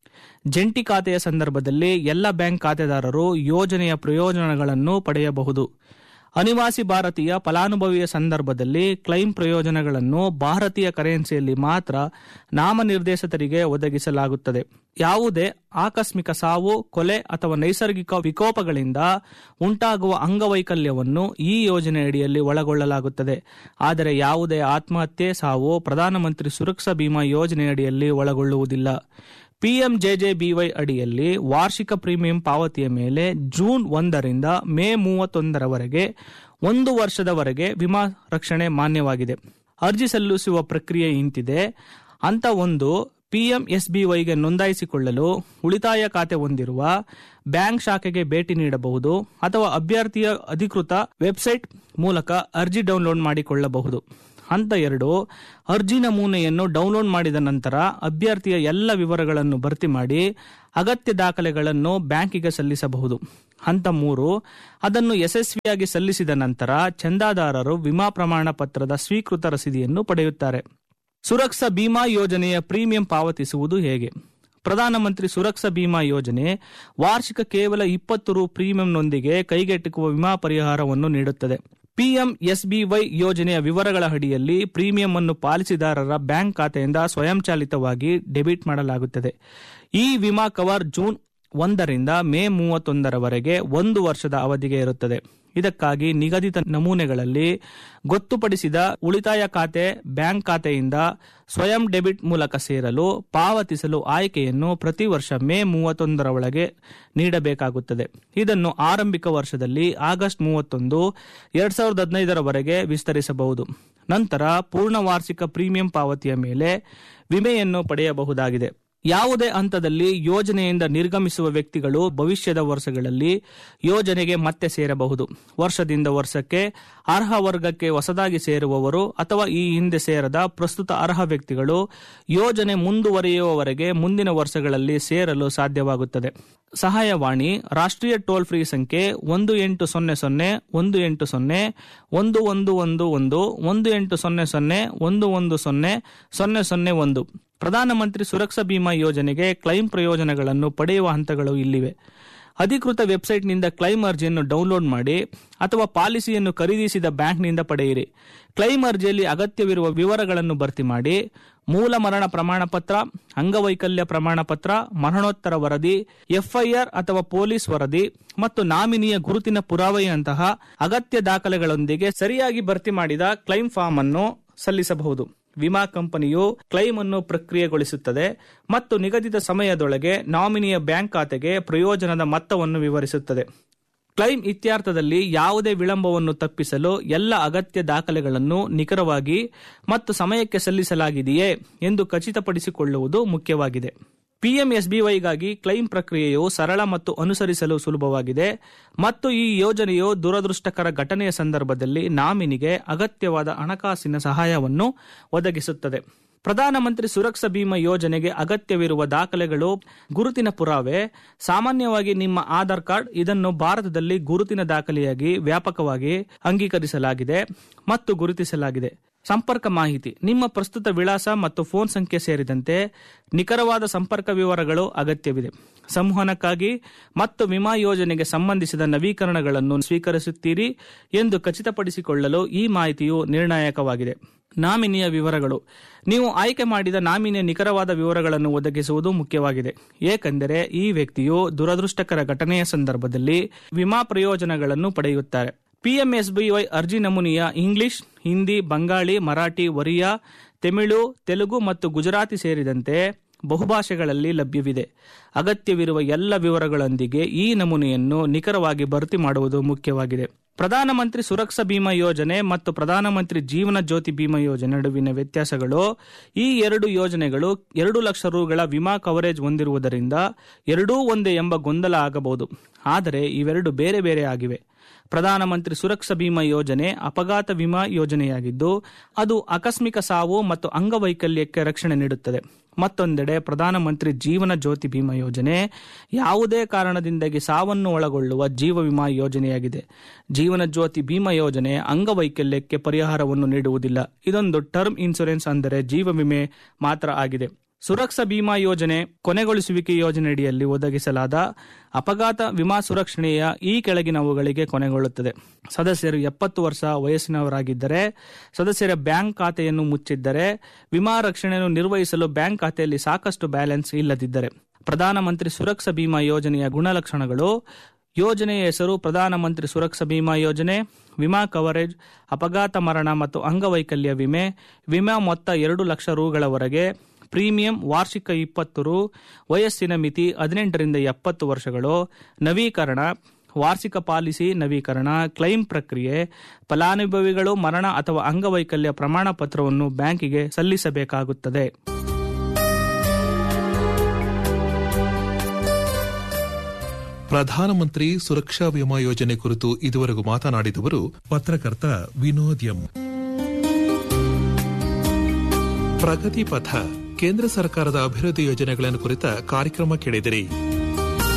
ಜಂಟಿ ಖಾತೆಯ ಸಂದರ್ಭದಲ್ಲಿ ಎಲ್ಲ ಬ್ಯಾಂಕ್ ಖಾತೆದಾರರು ಯೋಜನೆಯ ಪ್ರಯೋಜನಗಳನ್ನು ಪಡೆಯಬಹುದು. ಅನಿವಾಸಿ ಭಾರತೀಯ ಫಲಾನುಭವಿಯ ಸಂದರ್ಭದಲ್ಲಿ ಕ್ಲೈಮ್ ಪ್ರಯೋಜನಗಳನ್ನು ಭಾರತೀಯ ಕರೆನ್ಸಿಯಲ್ಲಿ ಮಾತ್ರ ನಾಮನಿರ್ದೇಶಿತರಿಗೆ ಒದಗಿಸಲಾಗುತ್ತದೆ. ಯಾವುದೇ ಆಕಸ್ಮಿಕ ಸಾವು, ಕೊಲೆ ಅಥವಾ ನೈಸರ್ಗಿಕ ವಿಕೋಪಗಳಿಂದ ಉಂಟಾಗುವ ಅಂಗವೈಕಲ್ಯವನ್ನು ಈ ಯೋಜನೆಯಡಿಯಲ್ಲಿ ಒಳಗೊಳ್ಳಲಾಗುತ್ತದೆ. ಆದರೆ ಯಾವುದೇ ಆತ್ಮಹತ್ಯೆ, ಸಾವು ಪ್ರಧಾನಮಂತ್ರಿ ಸುರಕ್ಷಾ ಬಿಮಾ ಯೋಜನೆಯಡಿಯಲ್ಲಿ ಒಳಗೊಳ್ಳುವುದಿಲ್ಲ. ಪಿಎಂಜೆಜೆಬಿವೈ ಅಡಿಯಲ್ಲಿ ವಾರ್ಷಿಕ ಪ್ರೀಮಿಯಂ ಪಾವತಿಯ ಮೇಲೆ ಜೂನ್ ಒಂದರಿಂದ ಮೇ ಮೂವತ್ತೊಂದರವರೆಗೆ ಒಂದು ವರ್ಷದವರೆಗೆ ವಿಮಾ ರಕ್ಷಣೆ ಮಾನ್ಯವಾಗಿದೆ. ಅರ್ಜಿ ಸಲ್ಲಿಸುವ ಪ್ರಕ್ರಿಯೆ ಇಂತಿದೆ. ಹಂತ ಒಂದು, ಪಿಎಂಎಸ್ಬಿವೈಗೆ ನೋಂದಾಯಿಸಿಕೊಳ್ಳಲು ಉಳಿತಾಯ ಖಾತೆ ಹೊಂದಿರುವ ಬ್ಯಾಂಕ್ ಶಾಖೆಗೆ ಭೇಟಿ ನೀಡಬಹುದು ಅಥವಾ ಅಭ್ಯರ್ಥಿಯ ಅಧಿಕೃತ ವೆಬ್ಸೈಟ್ ಮೂಲಕ ಅರ್ಜಿ ಡೌನ್ಲೋಡ್ ಮಾಡಿಕೊಳ್ಳಬಹುದು. ಹಂತ ಎರಡು, ಅರ್ಜಿ ನಮೂನೆಯನ್ನು ಡೌನ್ಲೋಡ್ ಮಾಡಿದ ನಂತರ ಅಭ್ಯರ್ಥಿಯ ಎಲ್ಲ ವಿವರಗಳನ್ನು ಭರ್ತಿ ಮಾಡಿ ಅಗತ್ಯ ದಾಖಲೆಗಳನ್ನು ಬ್ಯಾಂಕಿಗೆ ಸಲ್ಲಿಸಬಹುದು. ಹಂತ ಮೂರು, ಅದನ್ನು ಯಶಸ್ವಿಯಾಗಿ ಸಲ್ಲಿಸಿದ ನಂತರ ಚಂದಾದಾರರು ವಿಮಾ ಪ್ರಮಾಣ ಪತ್ರದ ಸ್ವೀಕೃತ ರಸೀದಿಯನ್ನು ಪಡೆಯುತ್ತಾರೆ. ಸುರಕ್ಷಾ ಬಿಮಾ ಯೋಜನೆಯ ಪ್ರೀಮಿಯಂ ಪಾವತಿಸುವುದು ಹೇಗೆ? ಪ್ರಧಾನಮಂತ್ರಿ ಸುರಕ್ಷಾ ಬಿಮಾ ಯೋಜನೆ ವಾರ್ಷಿಕ ಕೇವಲ ಇಪ್ಪತ್ತು ರು ಪ್ರೀಮಿಯಂನೊಂದಿಗೆ ಕೈಗೆಟುಕುವ ವಿಮಾ ಪರಿಹಾರವನ್ನು ನೀಡುತ್ತದೆ. ಪಿಎಂಎಸ್ಬಿವೈ ಯೋಜನೆಯ ವಿವರಗಳ ಅಡಿಯಲ್ಲಿ ಪ್ರೀಮಿಯಂ ಅನ್ನು ಪಾಲಿಸಿದಾರರ ಬ್ಯಾಂಕ್ ಖಾತೆಯಿಂದ ಸ್ವಯಂಚಾಲಿತವಾಗಿ ಡೆಬಿಟ್ ಮಾಡಲಾಗುತ್ತದೆ. ಈ ವಿಮಾ ಕವರ್ ಜೂನ್ ಒಂದರಿಂದ ಮೇ ಮೂವತ್ತೊಂದರವರೆಗೆ ಒಂದು ವರ್ಷದ ಅವಧಿಗೆ ಇರುತ್ತದೆ. ಇದಕ್ಕಾಗಿ ನಿಗದಿತ ನಮೂನೆಗಳಲ್ಲಿ ಗೊತ್ತುಪಡಿಸಿದ ಉಳಿತಾಯ ಖಾತೆ ಬ್ಯಾಂಕ್ ಖಾತೆಯಿಂದ ಸ್ವಯಂ ಡೆಬಿಟ್ ಮೂಲಕ ಸೇರಲು ಪಾವತಿಸಲು ಆಯ್ಕೆಯನ್ನು ಪ್ರತಿ ವರ್ಷ ಮೇ ಮೂವತ್ತೊಂದರ ಒಳಗೆ ನೀಡಬೇಕಾಗುತ್ತದೆ. ಇದನ್ನು ಆರಂಭಿಕ ವರ್ಷದಲ್ಲಿ ಆಗಸ್ಟ್ ಮೂವತ್ತೊಂದು ಎರಡ್ ಸಾವಿರದ ಹದಿನೈದರವರೆಗೆ ವಿಸ್ತರಿಸಬಹುದು. ನಂತರ ಪೂರ್ಣ ವಾರ್ಷಿಕ ಪ್ರೀಮಿಯಂ ಪಾವತಿಯ ಮೇಲೆ ವಿಮೆಯನ್ನು ಪಡೆಯಬಹುದಾಗಿದೆ. ಯಾವುದೇ ಹಂತದಲ್ಲಿ ಯೋಜನೆಯಿಂದ ನಿರ್ಗಮಿಸುವ ವ್ಯಕ್ತಿಗಳು ಭವಿಷ್ಯದ ವರ್ಷಗಳಲ್ಲಿ ಯೋಜನೆಗೆ ಮತ್ತೆ ಸೇರಬಹುದು. ವರ್ಷದಿಂದ ವರ್ಷಕ್ಕೆ ಅರ್ಹ ವರ್ಗಕ್ಕೆ ಹೊಸದಾಗಿ ಸೇರುವವರು ಅಥವಾ ಈ ಹಿಂದೆ ಸೇರದ ಪ್ರಸ್ತುತ ಅರ್ಹ ವ್ಯಕ್ತಿಗಳು ಯೋಜನೆ ಮುಂದುವರಿಯುವವರೆಗೆ ಮುಂದಿನ ವರ್ಷಗಳಲ್ಲಿ ಸೇರಲು ಸಾಧ್ಯವಾಗುತ್ತದೆ. ಸಹಾಯವಾಣಿ ರಾಷ್ಟ್ರೀಯ ಟೋಲ್ ಫ್ರೀ ಸಂಖ್ಯೆ ಒಂದು ಎಂಟು ಸೊನ್ನೆ ಸೊನ್ನೆ ಒಂದು ಎಂಟು ಸೊನ್ನೆ ಒಂದು ಒಂದು ಒಂದು ಒಂದು ಒಂದು ಎಂಟು ಸೊನ್ನೆ ಸೊನ್ನೆ ಒಂದು ಒಂದು ಸೊನ್ನೆ ಸೊನ್ನೆ ಸೊನ್ನೆ ಒಂದು. ಪ್ರಧಾನಮಂತ್ರಿ ಸುರಕ್ಷಾ ಬಿಮಾ ಯೋಜನೆಗೆ ಕ್ಲೈಮ್ ಪ್ರಯೋಜನಗಳನ್ನು ಪಡೆಯುವ ಹಂತಗಳು ಇಲ್ಲಿವೆ. ಅಧಿಕೃತ ವೆಬ್ಸೈಟ್ನಿಂದ ಕ್ಲೈಮ್ ಅರ್ಜಿಯನ್ನು ಡೌನ್ಲೋಡ್ ಮಾಡಿ ಅಥವಾ ಪಾಲಿಸಿಯನ್ನು ಖರೀದಿಸಿದ ಬ್ಯಾಂಕ್ನಿಂದ ಪಡೆಯಿರಿ. ಕ್ಲೈಮ್ ಅರ್ಜಿಯಲ್ಲಿ ಅಗತ್ಯವಿರುವ ವಿವರಗಳನ್ನು ಭರ್ತಿ ಮಾಡಿ. ಮೂಲ ಮರಣ ಪ್ರಮಾಣ ಪತ್ರ, ಅಂಗವೈಕಲ್ಯ ಪ್ರಮಾಣ ಪತ್ರ, ಮರಣೋತ್ತರ ವರದಿ, ಎಫ್ಐಆರ್ ಅಥವಾ ಪೊಲೀಸ್ ವರದಿ ಮತ್ತು ನಾಮಿನಿಯ ಗುರುತಿನ ಪುರಾವೆಯಂತಹ ಅಗತ್ಯ ದಾಖಲೆಗಳೊಂದಿಗೆ ಸರಿಯಾಗಿ ಭರ್ತಿ ಮಾಡಿದ ಕ್ಲೈಮ್ ಫಾರ್ಮ್ ಅನ್ನು ಸಲ್ಲಿಸಬಹುದು. ವಿಮಾ ಕಂಪನಿಯು ಕ್ಲೈಮ್ ಅನ್ನು ಪ್ರಕ್ರಿಯೆಗೊಳಿಸುತ್ತದೆ ಮತ್ತು ನಿಗದಿತ ಸಮಯದೊಳಗೆ ನಾಮಿನಿಯ ಬ್ಯಾಂಕ್ ಖಾತೆಗೆ ಪ್ರಯೋಜನದ ಮೊತ್ತವನ್ನು ವಿವರಿಸುತ್ತದೆ. ಕ್ಲೈಮ್ ಇತ್ಯರ್ಥದಲ್ಲಿ ಯಾವುದೇ ವಿಳಂಬವನ್ನು ತಪ್ಪಿಸಲು ಎಲ್ಲ ಅಗತ್ಯ ದಾಖಲೆಗಳನ್ನು ನಿಖರವಾಗಿ ಮತ್ತು ಸಮಯಕ್ಕೆ ಸಲ್ಲಿಸಲಾಗಿದೆಯೇ ಎಂದು ಖಚಿತಪಡಿಸಿಕೊಳ್ಳುವುದು ಮುಖ್ಯವಾಗಿದೆ. ಪಿಎಂಎಸ್ಬಿವೈಗಾಗಿ ಕ್ಲೈಮ್ ಪ್ರಕ್ರಿಯೆಯು ಸರಳ ಮತ್ತು ಅನುಸರಿಸಲು ಸುಲಭವಾಗಿದೆ ಮತ್ತು ಈ ಯೋಜನೆಯು ದುರದೃಷ್ಟಕರ ಘಟನೆಯ ಸಂದರ್ಭದಲ್ಲಿ ನಾಮಿನಿಗೆ ಅಗತ್ಯವಾದ ಹಣಕಾಸಿನ ಸಹಾಯವನ್ನು ಒದಗಿಸುತ್ತದೆ. ಪ್ರಧಾನಮಂತ್ರಿ ಸುರಕ್ಷಾ ಬಿಮಾ ಯೋಜನೆಗೆ ಅಗತ್ಯವಿರುವ ದಾಖಲೆಗಳು ಗುರುತಿನ ಪುರಾವೆ. ಸಾಮಾನ್ಯವಾಗಿ ನಿಮ್ಮ ಆಧಾರ್ ಕಾರ್ಡ್. ಇದನ್ನು ಭಾರತದಲ್ಲಿ ಗುರುತಿನ ದಾಖಲೆಯಾಗಿ ವ್ಯಾಪಕವಾಗಿ ಅಂಗೀಕರಿಸಲಾಗಿದೆ ಮತ್ತು ಗುರುತಿಸಲಾಗಿದೆ. ಸಂಪರ್ಕ ಮಾಹಿತಿ, ನಿಮ್ಮ ಪ್ರಸ್ತುತ ವಿಳಾಸ ಮತ್ತು ಫೋನ್ ಸಂಖ್ಯೆ ಸೇರಿದಂತೆ ನಿಖರವಾದ ಸಂಪರ್ಕ ವಿವರಗಳು ಅಗತ್ಯವಿದೆ. ಸಂವಹನಕ್ಕಾಗಿ ಮತ್ತು ವಿಮಾ ಯೋಜನೆಗೆ ಸಂಬಂಧಿಸಿದ ನವೀಕರಣಗಳನ್ನು ಸ್ವೀಕರಿಸುತ್ತೀರಿ ಎಂದು ಖಚಿತಪಡಿಸಿಕೊಳ್ಳಲು ಈ ಮಾಹಿತಿಯು ನಿರ್ಣಾಯಕವಾಗಿದೆ. ನಾಮಿನಿಯ ವಿವರಗಳು, ನೀವು ಆಯ್ಕೆ ಮಾಡಿದ ನಾಮಿನಿಯ ನಿಖರವಾದ ವಿವರಗಳನ್ನು ಒದಗಿಸುವುದು ಮುಖ್ಯವಾಗಿದೆ, ಏಕೆಂದರೆ ಈ ವ್ಯಕ್ತಿಯು ದುರದೃಷ್ಟಕರ ಘಟನೆಯ ಸಂದರ್ಭದಲ್ಲಿ ವಿಮಾ ಪ್ರಯೋಜನಗಳನ್ನು ಪಡೆಯುತ್ತಾರೆ. ಪಿಎಂಎಸ್ಬಿವೈ ಅರ್ಜಿ ನಮೂನೆಯ ಇಂಗ್ಲಿಷ್, ಹಿಂದಿ, ಬಂಗಾಳಿ, ಮರಾಠಿ, ಒರಿಯಾ, ತಮಿಳು, ತೆಲುಗು ಮತ್ತು ಗುಜರಾತಿ ಸೇರಿದಂತೆ ಬಹುಭಾಷೆಗಳಲ್ಲಿ ಲಭ್ಯವಿದೆ. ಅಗತ್ಯವಿರುವ ಎಲ್ಲ ವಿವರಗಳೊಂದಿಗೆ ಈ ನಮೂನೆಯನ್ನು ನಿಖರವಾಗಿ ಭರ್ತಿ ಮಾಡುವುದು ಮುಖ್ಯವಾಗಿದೆ. ಪ್ರಧಾನಮಂತ್ರಿ ಸುರಕ್ಷಾ ಬಿಮಾ ಯೋಜನೆ ಮತ್ತು ಪ್ರಧಾನಮಂತ್ರಿ ಜೀವನ ಜ್ಯೋತಿ ಬಿಮಾ ಯೋಜನೆ ನಡುವಿನ ವ್ಯತ್ಯಾಸಗಳು, ಈ ಎರಡು ಯೋಜನೆಗಳು ಎರಡು ಲಕ್ಷ ರುಗಳ ವಿಮಾ ಕವರೇಜ್ ಹೊಂದಿರುವುದರಿಂದ ಎರಡೂ ಒಂದೇ ಎಂಬ ಗೊಂದಲ ಆಗಬಹುದು. ಆದರೆ ಇವೆರಡು ಬೇರೆ ಬೇರೆ ಆಗಿವೆ. ಪ್ರಧಾನಮಂತ್ರಿ ಸುರಕ್ಷಾ ಬಿಮಾ ಯೋಜನೆ ಅಪಘಾತ ವಿಮಾ ಯೋಜನೆಯಾಗಿದ್ದು ಅದು ಆಕಸ್ಮಿಕ ಸಾವು ಮತ್ತು ಅಂಗವೈಕಲ್ಯಕ್ಕೆ ರಕ್ಷಣೆ ನೀಡುತ್ತದೆ. ಮತ್ತೊಂದೆಡೆ ಪ್ರಧಾನಮಂತ್ರಿ ಜೀವನ ಜ್ಯೋತಿ ಬಿಮಾ ಯೋಜನೆ ಯಾವುದೇ ಕಾರಣದಿಂದಾಗಿ ಸಾವನ್ನು ಒಳಗೊಳ್ಳುವ ಜೀವ ವಿಮಾ ಯೋಜನೆಯಾಗಿದೆ. ಜೀವನ ಜ್ಯೋತಿ ಬಿಮಾ ಯೋಜನೆ ಅಂಗವೈಕಲ್ಯಕ್ಕೆ ಪರಿಹಾರವನ್ನು ನೀಡುವುದಿಲ್ಲ. ಇದೊಂದು ಟರ್ಮ್ ಇನ್ಶೂರೆನ್ಸ್, ಅಂದರೆ ಜೀವ ವಿಮೆ ಮಾತ್ರ ಆಗಿದೆ. ಸುರಕ್ಷಾ ಬಿಮಾ ಯೋಜನೆ ಕೊನೆಗೊಳಿಸುವಿಕೆ ಯೋಜನೆಯಡಿಯಲ್ಲಿ ಒದಗಿಸಲಾದ ಅಪಘಾತ ವಿಮಾ ಸುರಕ್ಷಣೆಯ ಈ ಕೆಳಗಿನವುಗಳಿಗೆ ಕೊನೆಗೊಳ್ಳುತ್ತದೆ. ಸದಸ್ಯರು ಎಪ್ಪತ್ತು ವರ್ಷ ವಯಸ್ಸಿನವರಾಗಿದ್ದರೆ, ಸದಸ್ಯರ ಬ್ಯಾಂಕ್ ಖಾತೆಯನ್ನು ಮುಚ್ಚಿದ್ದರೆ, ವಿಮಾ ರಕ್ಷಣೆಯನ್ನು ನಿರ್ವಹಿಸಲು ಬ್ಯಾಂಕ್ ಖಾತೆಯಲ್ಲಿ ಸಾಕಷ್ಟು ಬ್ಯಾಲೆನ್ಸ್ ಇಲ್ಲದಿದ್ದರೆ. ಪ್ರಧಾನಮಂತ್ರಿ ಸುರಕ್ಷಾ ಬಿಮಾ ಯೋಜನೆಯ ಗುಣಲಕ್ಷಣಗಳು: ಯೋಜನೆಯ ಹೆಸರು ಪ್ರಧಾನಮಂತ್ರಿ ಸುರಕ್ಷಾ ಬಿಮಾ ಯೋಜನೆ. ವಿಮಾ ಕವರೇಜ್ ಅಪಘಾತ, ಮರಣ ಮತ್ತು ಅಂಗವೈಕಲ್ಯ ವಿಮೆ. ವಿಮಾ ಮೊತ್ತ ಎರಡು ಲಕ್ಷ ರುಗಳವರೆಗೆ. ಪ್ರೀಮಿಯಂ ವಾರ್ಷಿಕ ಇಪ್ಪತ್ತು ರು. ವಯಸ್ಸಿನ ಮಿತಿ ಹದಿನೆಂಟರಿಂದ ಎಪ್ಪತ್ತು ವರ್ಷಗಳು. ನವೀಕರಣ ವಾರ್ಷಿಕ ಪಾಲಿಸಿ ನವೀಕರಣ, ಕ್ಲೈಮ್ ಪ್ರಕ್ರಿಯೆ, ಫಲಾನುಭವಿಗಳು ಮರಣ ಅಥವಾ ಅಂಗವೈಕಲ್ಯ ಪ್ರಮಾಣ ಪತ್ರವನ್ನು ಬ್ಯಾಂಕಿಗೆ ಸಲ್ಲಿಸಬೇಕಾಗುತ್ತದೆ. ಪ್ರಧಾನಮಂತ್ರಿ ಸುರಕ್ಷಾ ವಿಮಾ ಯೋಜನೆ ಕುರಿತು ಇದುವರೆಗೂ ಮಾತನಾಡಿದವರು ಪತ್ರಕರ್ತ ವಿನೋದ್ ಎಂ. ಪ್ರಗತಿ ಪಥ ಕೇಂದ್ರ ಸರ್ಕಾರದ ಅಭಿವೃದ್ಧಿ ಯೋಜನೆಗಳನ್ನು ಕುರಿತ ಕಾರ್ಯಕ್ರಮ ಕೇಳಿದಿರಿ.